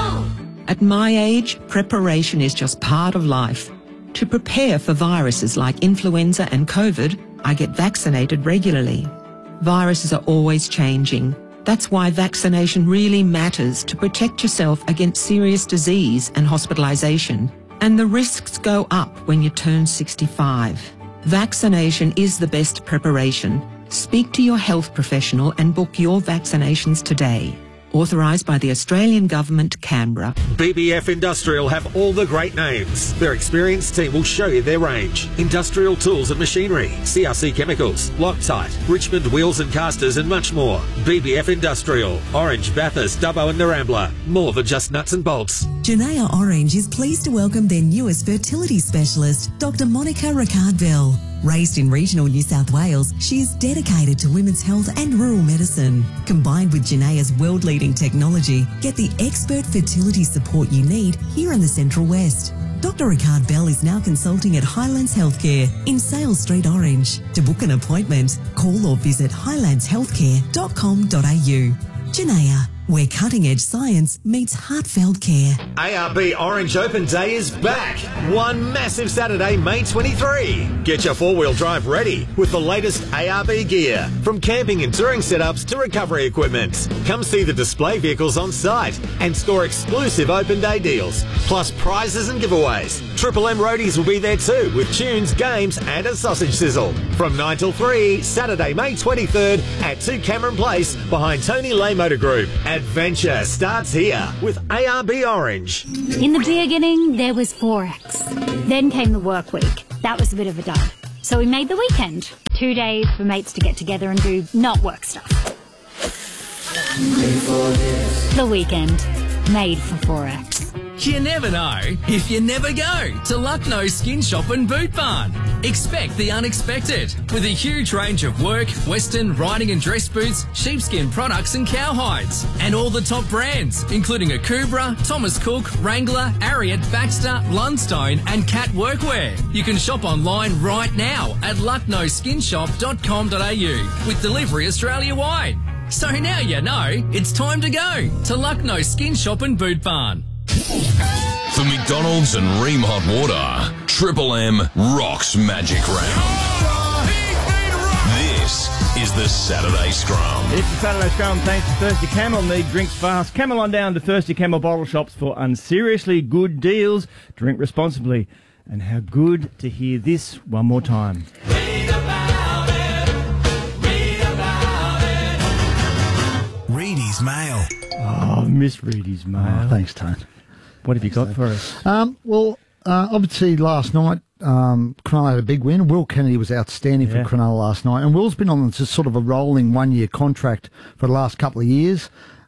At my age, preparation is just part of life. To prepare for viruses like influenza and COVID, I get vaccinated regularly. Viruses are always changing. That's why vaccination really matters to protect yourself against serious disease and hospitalisation. And the risks go up when you turn sixty-five. Vaccination is the best preparation. Speak to your health professional and book your vaccinations today. Authorised by the Australian Government, Canberra. B B F Industrial have all the great names. Their experienced team will show you their range. Industrial tools and machinery, C R C Chemicals, Loctite, Richmond Wheels and Casters and much more. B B F Industrial, Orange, Bathurst, Dubbo and Narambla. More than just nuts and bolts. Janaea Orange is pleased to welcome their newest fertility specialist, Doctor Monica Ricard-Bell. Raised in regional New South Wales, she is dedicated to women's health and rural medicine. Combined with Janaea's world-leading technology, get the expert fertility support you need here in the Central West. Doctor Ricard-Bell is now consulting at Highlands Healthcare in Sales Street, Orange. To book an appointment, call or visit highlands healthcare dot com dot a u. Janaea, where cutting-edge science meets heartfelt care. A R B Orange Open Day is back. One massive Saturday, May twenty-third. Get your four-wheel drive ready with the latest A R B gear. From camping and touring setups to recovery equipment. Come see the display vehicles on site and score exclusive Open Day deals. Plus prizes and giveaways. Triple M Roadies will be there too with tunes, games and a sausage sizzle. From nine till three, Saturday, May twenty-third at two Cameron Place behind Tony Lay Motor Group. Adventure starts here with A R B Orange. In the beginning, there was Forex. Then came the work week. That was a bit of a dud. So we made the weekend. Two days for mates to get together and do not work stuff. The weekend. Made for Forex. You never know if you never go to Lucknow Skin Shop and Boot Barn. Expect the unexpected with a huge range of work, western, riding and dress boots, sheepskin products and cowhides. And all the top brands, including Akubra, Thomas Cook, Wrangler, Ariat, Baxter, Lundstone and Cat Workwear. You can shop online right now at lucknow skin shop dot com dot a u with delivery Australia-wide. So now you know it's time to go to Lucknow Skin Shop and Boot Barn. For McDonald's and Ream Hot Water, Triple M rocks Magic Round. This is the Saturday Scrum. It's the Saturday Scrum thanks to Thirsty Camel. Need drinks fast. Camel on down to Thirsty Camel bottle shops for unseriously good deals. Drink responsibly. And how good to hear this one more time. Reedy's Mail. Oh, Miss Reedy's Mail. Oh, thanks, Tone. What have you got for us? Um, well, uh, obviously last night, um, Cronulla had a big win. Will Kennedy was outstanding Yeah. for Cronulla last night. And Will's been on just sort of a rolling one-year contract for the last couple of years.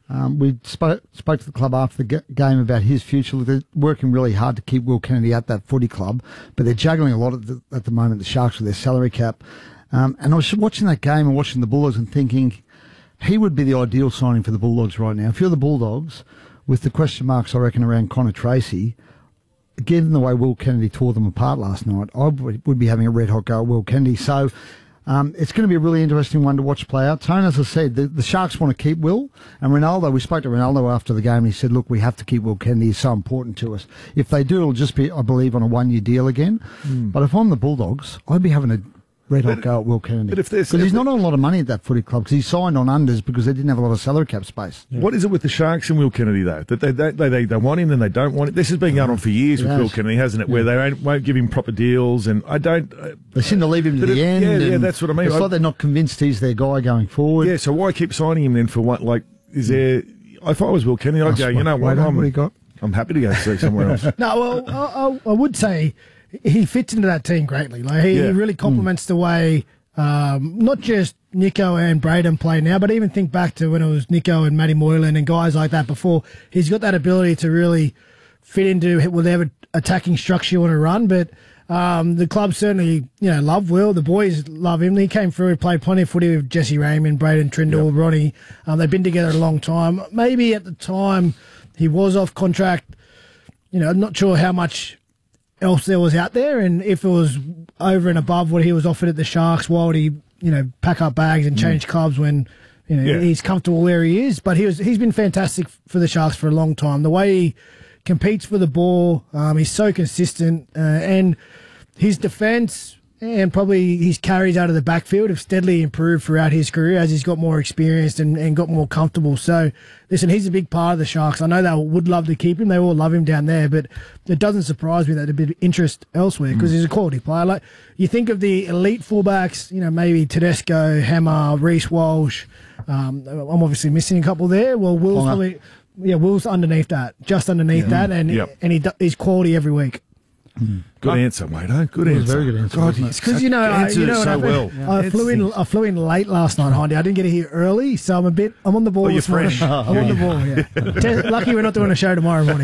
Um, we spoke, spoke to the club after the g- game about his future. They're working really hard to keep Will Kennedy at that footy club, but they're juggling a lot at the, at the moment, the Sharks, with their salary cap. Um, and I was watching that game and watching the Bulldogs and thinking he would be the ideal signing for the Bulldogs right now. If you're the Bulldogs, with the question marks, I reckon, around Connor Tracy, given the way Will Kennedy tore them apart last night, I would, would be having a red-hot go at Will Kennedy. So Um, it's going to be a really interesting one to watch play out. Tone, as I said, the, the Sharks want to keep Will. And Ronaldo, we spoke to Ronaldo after the game, and he said, look, we have to keep Will Kennedy. He's so important to us. If they do, it'll just be, I believe, on a one-year deal again. Mm. But if I'm the Bulldogs, I'd be having a red-hot go at Will Kennedy. But if there's... Because he's not on a lot of money at that footy club, because he signed on unders because they didn't have a lot of salary cap space. Yeah. What is it with the Sharks and Will Kennedy, though? That they they, they, they want him, then they don't want him? This has been going on for years It with has. Will Kennedy, hasn't it? Yeah. Where they won't, won't give him proper deals, and I don't... Uh, They seem to leave him to but the it- end. Yeah, yeah, and that's what I mean. It's I- like they're not convinced he's their guy going forward. Yeah, so why keep signing him then for what? Like, is there... If I was Will Kennedy, I'd That's go, you what- know what, wait, I'm, what he got? I'm happy to go see somewhere else. No, well, I, I, I would say he fits into that team greatly. Like he, Yeah. he really complements the way um, not just Nico and Braden play now, but even think back to when it was Nico and Matty Moylan and guys like that before. He's got that ability to really fit into whatever attacking structure you want to run. But um, the club certainly, you know, love Will. The boys love him. He came through, played plenty of footy with Jesse Raymond, Braden Trindle, Ronnie. Um, they've been together a long time. Maybe at the time he was off contract. You know, I'm not sure how much else there was out there, and if it was over and above what he was offered at the Sharks, why would he, you know, pack up bags and change clubs when, you know, Yeah. he's comfortable where he is? But he was, he's been fantastic for the Sharks for a long time. The way he competes for the ball, um, he's so consistent, uh, and his defence and probably his carries out of the backfield have steadily improved throughout his career as he's got more experienced and, and got more comfortable. So, listen, he's a big part of the Sharks. I know they would love to keep him. They all love him down there, but it doesn't surprise me that there'd be interest elsewhere because he's a quality player. Like, you think of the elite fullbacks, you know, maybe Tedesco, Hammer, Reece Walsh. Um, I'm obviously missing a couple there. Well, Will's Ponga. probably, yeah, Will's underneath that, just underneath Yeah. that, and Yep. and he, do- he's quality every week. Good answer, mate. Eh? Good It was answer. a very good answer, God, wasn't it? he's Because you know, I, answered you know it what so happened? well. I flew in. I flew in late last night, Hondy. I didn't get here early, so I'm a bit. I'm on the ball Oh, you're this morning. fresh. I'm on the ball. Yeah. Te- Lucky we're not doing a show tomorrow morning.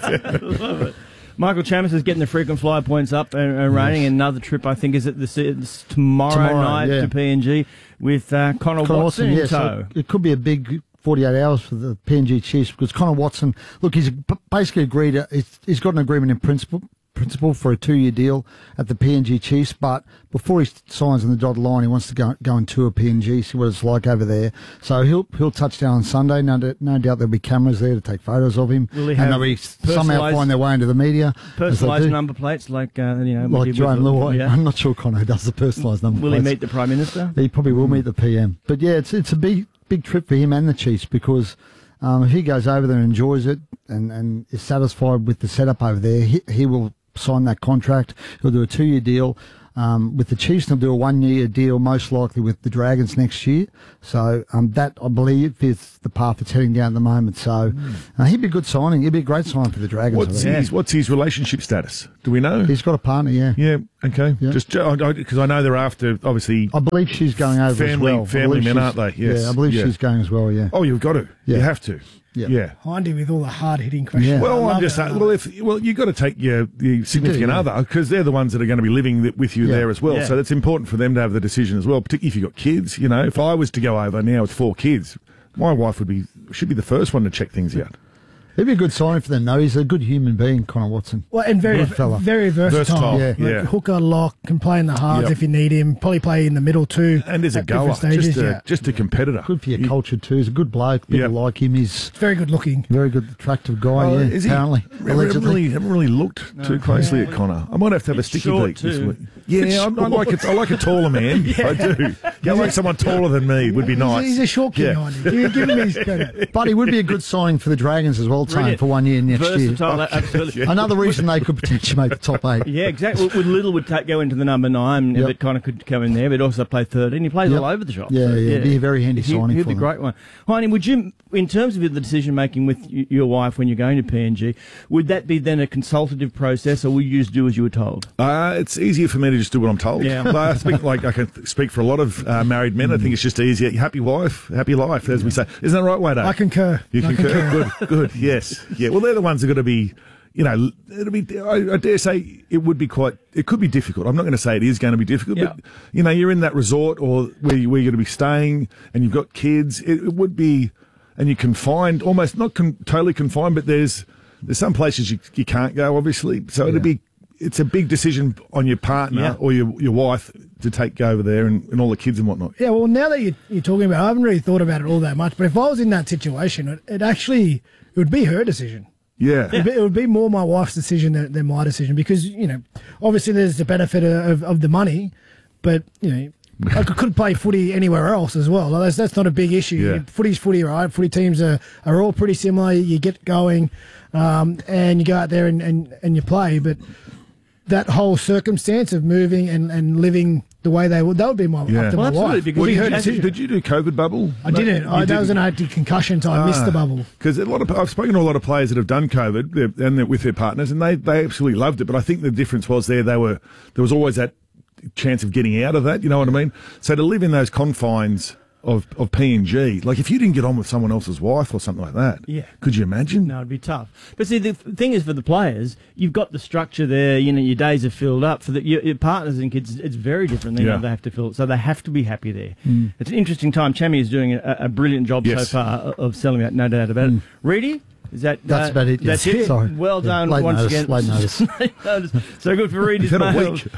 Love it. Michael Chammas is getting the frequent flyer points up and, and rating. Another trip, I think, is at the it's tomorrow, Tomorrow, night yeah. to P N G with uh, Connor, Connor Watson, Watson, in yeah, tow. so it could be a big forty-eight hours for the P N G Chiefs because Connor Watson, look, he's b- basically agreed, uh, he's, he's got an agreement in principle principle for a two-year deal at the P N G Chiefs, but before he signs on the dotted line, he wants to go, go and tour P N G, see what it's like over there. So he'll he'll touch down on Sunday. No, d- no doubt there'll be cameras there to take photos of him, Will he and have they'll be somehow personalised- find their way into the media. as they Personalised do. number plates, like uh, you know, we Like did Joanne with- Luai. yeah. I'm not sure Connor does the personalised number Will he plates. meet the Prime Minister? He probably will meet the P M. But yeah, it's it's a big big trip for him and the Chiefs because um, if he goes over there and enjoys it and, and is satisfied with the setup over there, he, he will sign that contract. He'll do a two-year deal um, with the Chiefs. He'll do a one-year deal, most likely with the Dragons next year. So um, that, I believe, is the path it's heading down at the moment. So uh, he'd be a good signing. He'd be a great sign for the Dragons. What's I think. his What's his relationship status? Do we know? He's got a partner, yeah. Yeah. Okay. Yeah. Just because I know they're after obviously. I believe she's going over as family well. I family believe men, aren't she's- they? Yes. Yeah, I believe Yeah. she's going as well, yeah. Oh, you've got to. Yeah. You have to. Yeah. Yeah. Hindy with all the hard hitting questions. Yeah. Well, I I'm love just it. I saying. love Well, it. if well, you've got to take your, your significant yeah. other because they're the ones that are going to be living th- with you Yeah. there as well. Yeah. So that's important for them to have the decision as well. Particularly if you've got kids. You know, if I was to go over now with four kids, my wife would be should be the first one to check things out. It'd be a good sign for them, though. He's a good human being, Connor Watson. Well, and very, Good fella. very versatile. Versatile, yeah. Like yeah. hooker, lock, can play in the halves Yep. if you need him. Probably play in the middle too. And as a at different goer, stages, just a yeah. just a competitor. Good for your He- culture, too. He's a good bloke. People Yep. like him. He's Very good looking. a very good, attractive guy, Oh, yeah, is he? apparently. I haven't Allegedly. really, haven't really looked too closely at Connor. I might have to have a It's sticky short beak this too. week. Yeah, I, I like a, I like a taller man. I do. I like someone taller than me would be nice. He's a short king, Yeah. Hindy. Give, give him his credit. But he would be a good signing for the Dragons as well, Colts home Brilliant. for one year next Versatile, year. absolutely. Another reason they could potentially make the top eight. Yeah, exactly. Would Little would ta- go into the number nine, Yep. but kind of could come in there, but also play thirteen. He plays Yep. all over the shop. Yeah, so, yeah, it'd be a very handy He- signing He'd for be a them. great one. Heine, would you, in terms of the decision making with y- your wife when you're going to P N G, would that be then a consultative process, or would you just do as you were told? Uh, it's easier for me to just do what I'm told. Yeah. But I speak like I can speak for a lot of uh, married men. I think it's just easier. Happy wife, happy life, as we say. Isn't that right, Wado? I concur. You I concur? concur. Good, good. Yes, yeah. Well, they're the ones that are going to be. You know, it'll be. I, I dare say it would be quite. It could be difficult. I'm not going to say it is going to be difficult, Yeah. but you know, you're in that resort or where, you, where you're going to be staying, and you've got kids. It, it would be, and you're confined, almost not con- totally confined, but there's there's some places you you can't go, obviously. So it'd be. It's a big decision on your partner Yeah. or your your wife to take over there and, and all the kids and whatnot. Yeah, well, now that you're, you're talking about it, I haven't really thought about it all that much, but if I was in that situation, it, it actually, it would be her decision. Yeah. It'd be, it would be more my wife's decision than, than my decision because, you know, obviously there's the benefit of, of the money, but, you know, I could, could play footy anywhere else as well. Like, That's that's not a big issue. Yeah. Footy's footy, right? Footy teams are, are all pretty similar. You get going um, and you go out there and, and, and you play, but that whole circumstance of moving and, and living the way they would, that would be my, Yeah. up to Well, my absolutely, wife. because It'd be you- her did, you, decision. did you do COVID bubble? I didn't. You I, that didn't. was an anti-concussion, so I missed the bubble. Because a lot of I've spoken to a lot of players that have done COVID they're- and they're with their partners, and they, they absolutely loved it. But I think the difference was there they were there was always that chance of getting out of that. You know what I mean? So to live in those confines of of P N G, like if you didn't get on with someone else's wife or something like that, Yeah. could you imagine? No, it'd be tough. But see, the f- thing is, for the players, you've got the structure there. You know, your days are filled up. For the, your, your partners and kids, it's very different. They Yeah. know they have to fill it, so they have to be happy there. Mm. It's an interesting time. Chammy is doing a, a brilliant job Yes. so far of- of selling that, no doubt about it. Reedy? Is that That's uh, about it, That's yes. it. Sorry. Well Yeah, done late once notice, again. late notice. Late notice. So good for Reedy's Had a mail. week.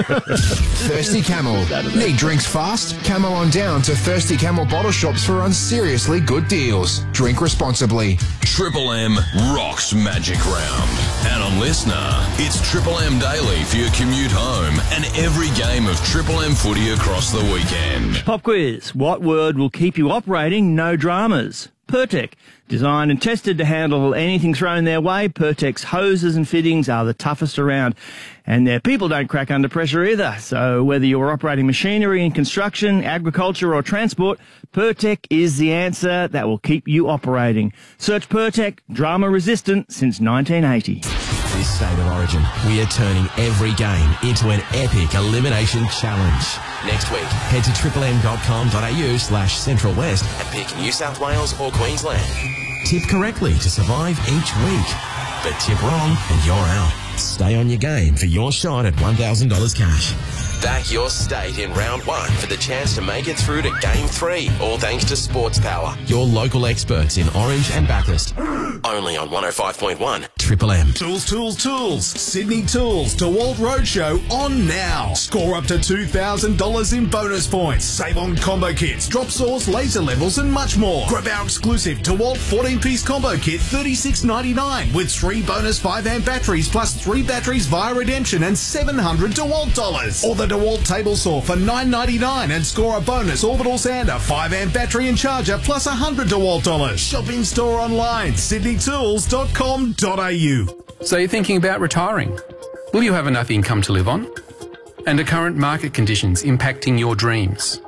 Thirsty Camel. Need drinks fast? Camel on down to Thirsty Camel bottle shops for unseriously good deals. Drink responsibly. Triple M rocks Magic Round. And on Listener, it's Triple M Daily for your commute home and every game of Triple M footy across the weekend. Pop quiz. What word will keep you operating? No dramas. Pertec. Designed and tested to handle anything thrown their way, Pertec's hoses and fittings are the toughest around. And their people don't crack under pressure either. So whether you're operating machinery in construction, agriculture or transport, Pertec is the answer that will keep you operating. Search Pertec, drama resistant since nineteen eighty. This State of Origin, we are turning every game into an epic elimination challenge. Next week, head to triple-m.com.au slash Central West and pick New South Wales or Queensland. Tip correctly to survive each week. But tip wrong and you're out. Stay on your game for your shot at one thousand dollars cash. Back your state in round one for the chance to make it through to game three, all thanks to Sports Power, your local experts in Orange and Bathurst. Only on one oh five point one Triple M. Tools, tools, tools. Sydney Tools DeWalt Roadshow on now. Score up to two thousand dollars in bonus points. Save on combo kits, drop saws, laser levels, and much more. Grab our exclusive DeWalt fourteen-piece combo kit, thirty-six ninety-nine, with three bonus five amp batteries plus three batteries via redemption and seven hundred DeWalt dollars. Or the DeWalt table saw for nine ninety-nine and score a bonus orbital sander, five amp battery and charger plus one hundred DeWalt dollars. Shop in store online, sydney tools dot com dot a u. So you're thinking about retiring? Will you have enough income to live on? And are current market conditions impacting your dreams?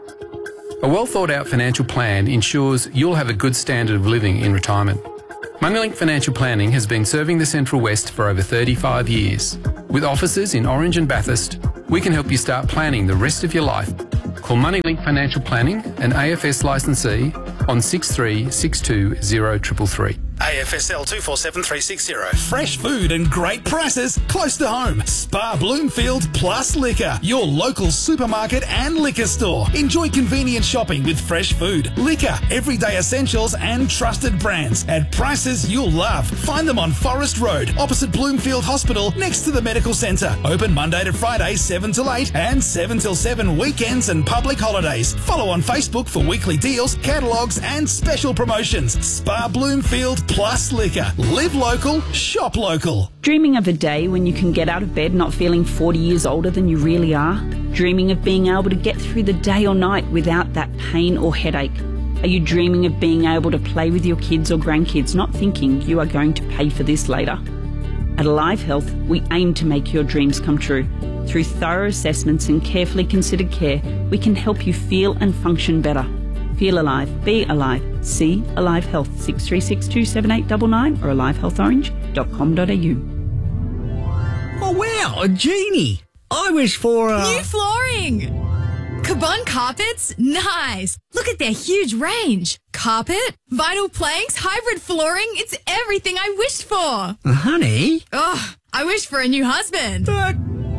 A well thought out financial plan ensures you'll have a good standard of living in retirement. Moneylink Financial Planning has been serving the Central West for over thirty-five years. With offices in Orange and Bathurst, we can help you start planning the rest of your life. Call Moneylink Financial Planning, an A F S licensee, on six three six two zero three three three. A F S L two four seven three six zero. Fresh food and great prices close to home. Spa Bloomfield Plus Liquor, your local supermarket and liquor store. Enjoy convenient shopping with fresh food, liquor, everyday essentials and trusted brands at prices you'll love. Find them on Forest Road, opposite Bloomfield Hospital, next to the Medical Centre. Open Monday to Friday, seven till eight and seven till seven weekends and public holidays. Follow on Facebook for weekly deals, catalogues and special promotions. Spa Bloomfield Plus Liquor. Live local, shop local. Dreaming of a day when you can get out of bed not feeling forty years older than you really are? Dreaming of being able to get through the day or night without that pain or headache? Are you dreaming of being able to play with your kids or grandkids, not thinking you are going to pay for this later? At Alive Health, we aim to make your dreams come true. Through thorough assessments and carefully considered care, we can help you feel and function better. Feel alive, be alive. See Alive Health, six three six two seven eight nine nine or alive health orange dot com dot a u. Oh wow, a genie! I wish for a... New flooring! Cabon carpets? Nice! Look at their huge range. Carpet, vinyl planks, hybrid flooring, it's everything I wished for. Uh, honey? Oh, I wish for a new husband. But...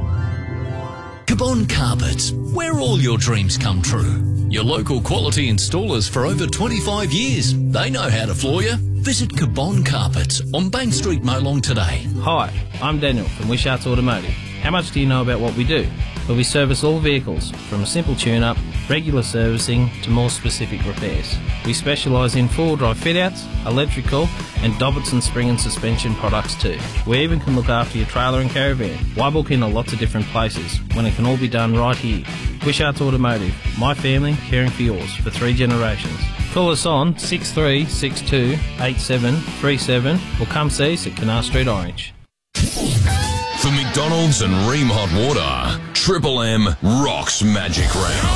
Cabon Carpets, where all your dreams come true. Your local quality installers for over twenty-five years. They know how to floor you. Visit Cabon Carpets on Bank Street, Molong today. Hi, I'm Daniel from Wishart's Automotive. How much do you know about what we do? Well, we service all vehicles, from a simple tune-up, regular servicing, to more specific repairs. We specialise in four-wheel drive fit-outs, electrical, and Dobbittson spring and suspension products too. We even can look after your trailer and caravan. Why book in a lots of different places when it can all be done right here? Wishart's Automotive, my family caring for yours for three generations. Call us on six three six two eight seven three seven or come see us at Canal Street Orange. For McDonald's and Ream Hot Water, Triple M rocks Magic Round.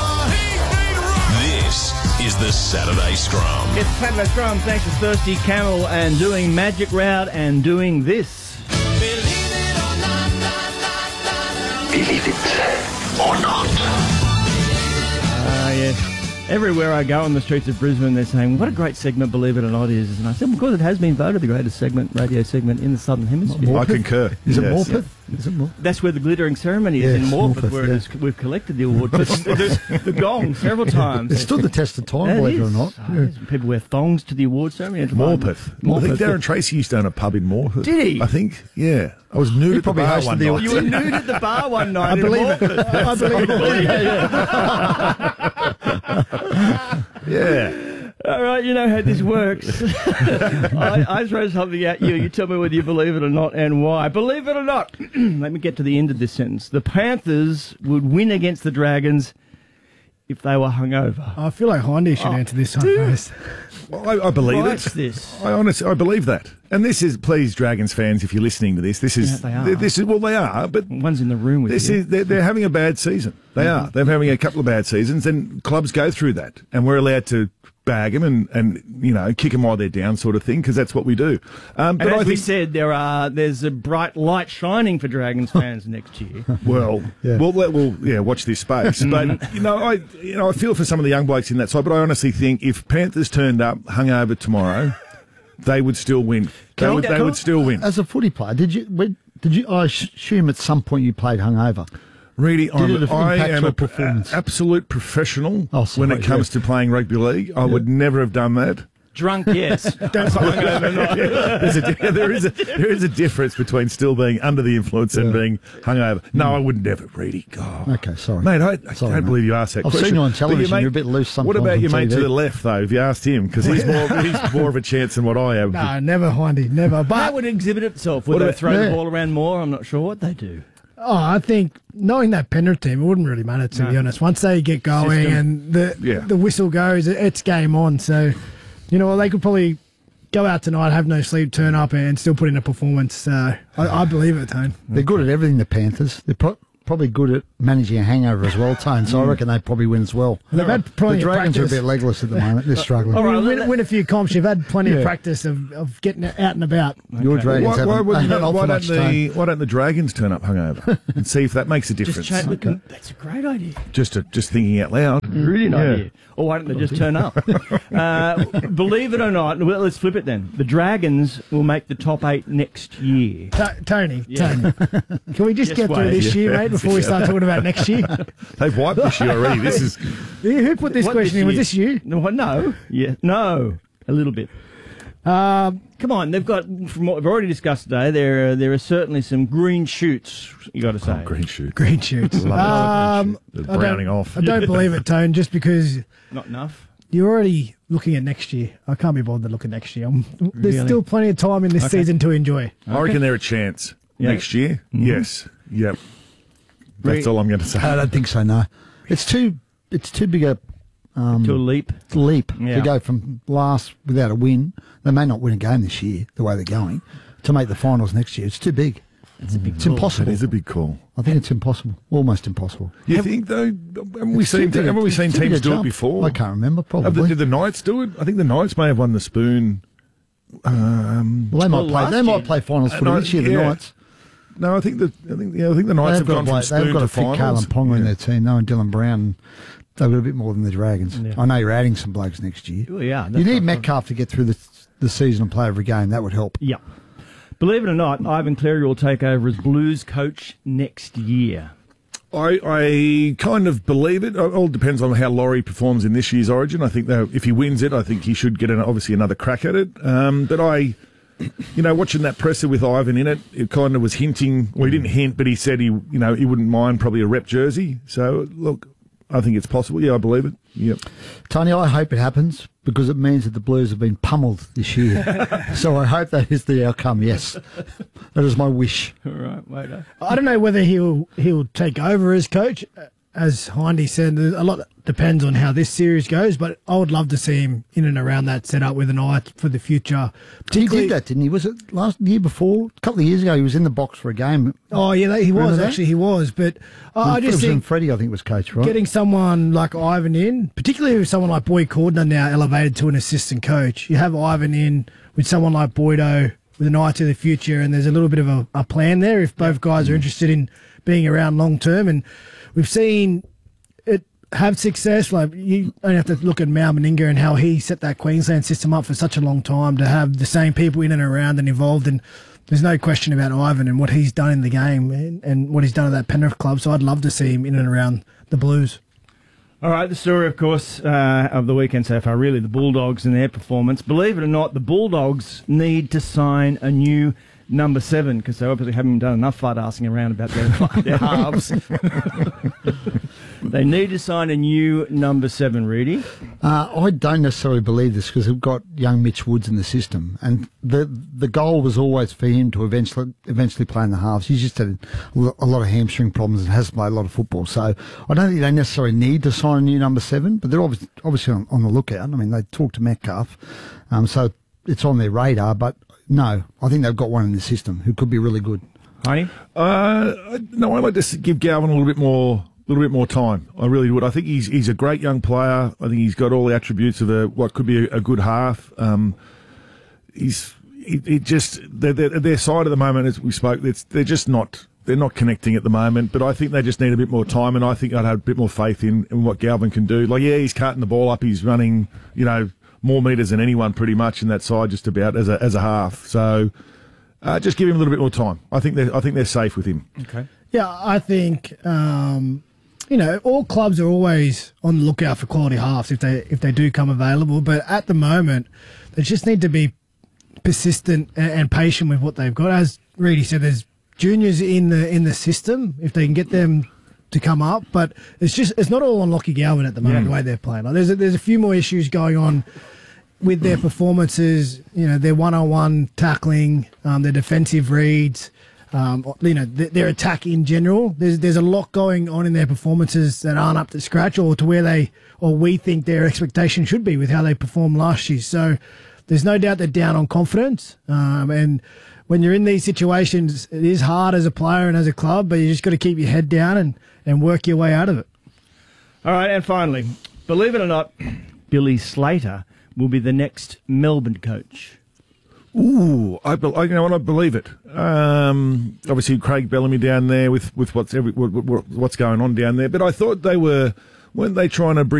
This is the Saturday Scrum. It's Saturday Scrum, thanks to Thirsty Camel and doing Magic Round and doing this. Believe it or not. Ah, uh, yes. Everywhere I go on the streets of Brisbane, they're saying, what a great segment, believe it or not, is. And I said, because it has been voted the greatest segment, radio segment in the Southern Hemisphere. I concur. Is it Yes. Morpeth? Is it Morpeth? That's where the glittering ceremony is, Yes, in Morpeth, Morpeth, where yeah. it is, we've collected the award. But there's the gong several times. It stood the test of time, It believe it or is. not. Oh, yes. People wear thongs to the award ceremony. It's Morpeth. Morpeth. I think Darren Tracy used to own a pub in Morpeth. Did he? I think, yeah. I was nude He at the probably bar hosted one the night. You were nude at the bar one night. I in believe it. Morpeth. I believe it. Yeah. Yeah. All right, you know how this works. I, I throw something at you. You tell me whether you believe it or not and why. Believe it or not. Let me get to the end of this sentence. The Panthers would win against the Dragons if they were hungover. I feel like Hindy should Oh, answer this one do you? first. Well, I, I believe What's it. this? I honestly, I believe that. And this is, please, Dragons fans, if you're listening to this, this is, Yeah, they are. This is, well, they are, but One's in the room with this you. is, they're, they're having a bad season. They Mm-hmm. are. They're having a couple of bad seasons, and clubs go through that, and we're allowed to bag them and, and you know, kick them while they're down, sort of thing, because that's what we do. Um, but and I as we think, said, there are there's a bright light shining for Dragons fans next year. well, Yeah. well, let, well, yeah, watch this space. But you know, I, you know, I feel for some of the young blokes in that side. But I honestly think if Panthers turned up hungover tomorrow, they would still win. They Can I- would, they can I- would still win. As a footy player, did you? when- Did you? I assume at some point you played hungover. Really, Did I'm, it I impact am your an performance? absolute professional Oh, sorry, when it comes yeah. to playing rugby league. I would never have done that. Drunk, yes. Don't hungover, not. There's a, di- there is a there is a difference between still being under the influence and being hungover. No, I would never, Reedy. God. Okay, sorry. Mate, I, I Sorry, don't mate. believe you asked that I've question. seen you on But your television, mate- you're a bit loose sometimes What about on your mate T V? to the left, though, if you asked him? Because he's more, he's more of a chance than what I have. No, never, Hindy, never. That But would exhibit itself. What Would they about- throw yeah. the ball around more? I'm not sure what they do. oh, I think knowing that Penrith team, it wouldn't really matter, to No. be honest. Once they get going System. and the Yeah. the whistle goes, it- it's game on. So, you know, they could probably go out tonight, have no sleep, turn up, and still put in a performance. So I, I believe it, Tone. They're good at everything, the Panthers. They're pro- probably good at managing a hangover as well, Tone. So I reckon they probably win as well. They've had plenty The of Dragons are a practice. bit legless at the moment. They're struggling. All right, win, let- win a few comps. You've had plenty Yeah. of practice of, of getting out and about. Your Okay. Dragons Why, haven't, why, wouldn't haven't the- offered why, don't much time. the, why don't the Dragons turn up hungover and see if that makes a difference? Just chat with them. That's a great idea. Just, a, just thinking out loud. Brilliant Yeah. idea. Or why don't they just turn up? uh, believe it or not, well, let's flip it then. The Dragons will make the top eight next year. T- Tony, Yeah. Tony, can we just, Just get through wait. this year, Yeah. mate, before we start talking about next year? They've wiped this year already. This is Who put this What, question in? Was year? this you? No, no. Yeah, no, a little bit. Um, Come on, they've got, from what we've already discussed today, there are, there are certainly some green shoots, you got to say. oh, green shoot. green shoots. Love it. Um, They're I don't- browning off. I don't believe it, Tone, just because Not enough. you're already looking at next year. I can't be bothered to look at next year. I'm, there's Really? still plenty of time in this Okay. season to enjoy. I reckon they're a chance Yeah. next year. Mhm. Yes. Yep. That's Re- all I'm going to say. I don't think so. No, it's too it's too big a Um, to a leap. Leap. Yeah. To go from last without a win. They may not win a game this year, the way they're going, to make the finals next year. It's too big. It's a big It's call. impossible. It is a big call. I think it's impossible. Almost impossible. You have, think, though, haven't we It's seen, too big a- haven't we it's seen too big teams a do it jump. before? I can't remember, Have the, probably. did the Knights do it? I think the Knights may have won the Spoon. Um, Well, they might well, play. last They year. might play finals Uh, for no, this year. The yeah. Knights. No, I think that I think yeah, I think the Knights have They've gone got, from like, Spoon they've got to to fit finals. Kalen Ponga in their team. No, and Dylan Brown. They've got a bit more than the Dragons. Yeah. I know you're adding some blokes next year. Well, yeah, you that's need not- Metcalf to get through the the season and play every game. That would help. Yeah. Believe it or not, Ivan Cleary will take over as Blues coach next year. I, I kind of believe it. It all depends on how Laurie performs in this year's Origin. I think that if he wins it, I think he should get an, obviously another crack at it. Um, but I, you know, watching that presser with Ivan in it, it kind of was hinting. Well, he didn't hint, but he said he, you know, he wouldn't mind probably a rep jersey. So look, I think it's possible. Yeah, I believe it. Yep. Tony, I hope it happens because it means that the Blues have been pummeled this year. So I hope that is the outcome. Yes, that is my wish. All right, wait. uh, I don't know whether he'll he'll take over as coach. As Hindy said, a lot depends on how this series goes, but I would love to see him in and around that setup with an eye for the future. He did that, didn't he? Was it last year before? A couple of years ago, he was in the box for a game. Oh, yeah, he Remember was, that? actually, he was. But I I just think Freddie, I think, was coach, right? getting someone like Ivan in, particularly with someone like Boyd Cordner now elevated to an assistant coach, you have Ivan in with someone like Boydo with an eye to the future, and there's a little bit of a, a plan there if both guys are interested in being around long term. And we've seen it have success. Like, you only have to look at Mal Meninga and how he set that Queensland system up for such a long time to have the same people in and around and involved. And there's no question about Ivan and what he's done in the game and, and what he's done at that Penrith club. So I'd love to see him in and around the Blues. All right, the story, of course, uh, of the weekend so far, really the Bulldogs and their performance. Believe it or not, the Bulldogs need to sign a new number seven because they obviously haven't done enough flat arsing around about their, their halves. They need to sign a new number seven, Rudy. Uh, I don't necessarily believe this because we've got young Mitch Woods in the system, and the the goal was always for him to eventually eventually play in the halves. He's just had a lot of hamstring problems and hasn't played a lot of football, so I don't think they necessarily need to sign a new number seven. But they're obviously, obviously on, on the lookout. I mean, they talked to Metcalf, um, so it's on their radar. But no, I think they've got one in the system who could be really good. Honey? Uh, no, I'd like to s- give Galvin a little bit more, little bit more time. I really would. I think he's he's a great young player. I think he's got all the attributes of a what could be a, a good half. Um, he's it, it just their, their, their side at the moment, as we spoke, it's, they're just not they're not connecting at the moment. But I think they just need a bit more time, and I think I'd have a bit more faith in, in what Galvin can do. Like, yeah, he's cutting the ball up. He's running, you know, more metres than anyone pretty much in that side, just about as a as a half. So. Uh, just give him a little bit more time. I think they're, I think they're safe with him. Okay. Yeah, I think um, you know all clubs are always on the lookout for quality halves if they if they do come available. But at the moment, they just need to be persistent and, and patient with what they've got. As Reedy said, there's juniors in the in the system if they can get them to come up. But it's just it's not all on Lockie Galvin at the moment. Yeah. The way they're playing, like, there's a, there's a few more issues going on with their performances, you know, their one-on-one tackling, um, their defensive reads, um, you know, th- their attack in general. There's there's a lot going on in their performances that aren't up to scratch or to where they or we think their expectation should be with how they performed last year. So there's no doubt they're down on confidence. Um, and when you're in these situations, it is hard as a player and as a club, but you just got to keep your head down and, and work your way out of it. All right, and finally, believe it or not, Billy Slater will be the next Melbourne coach. Ooh, I, be, I you know what I believe it. Um, obviously, Craig Bellamy down there with with what's every what, what, what's going on down there. But I thought they were weren't they trying to bring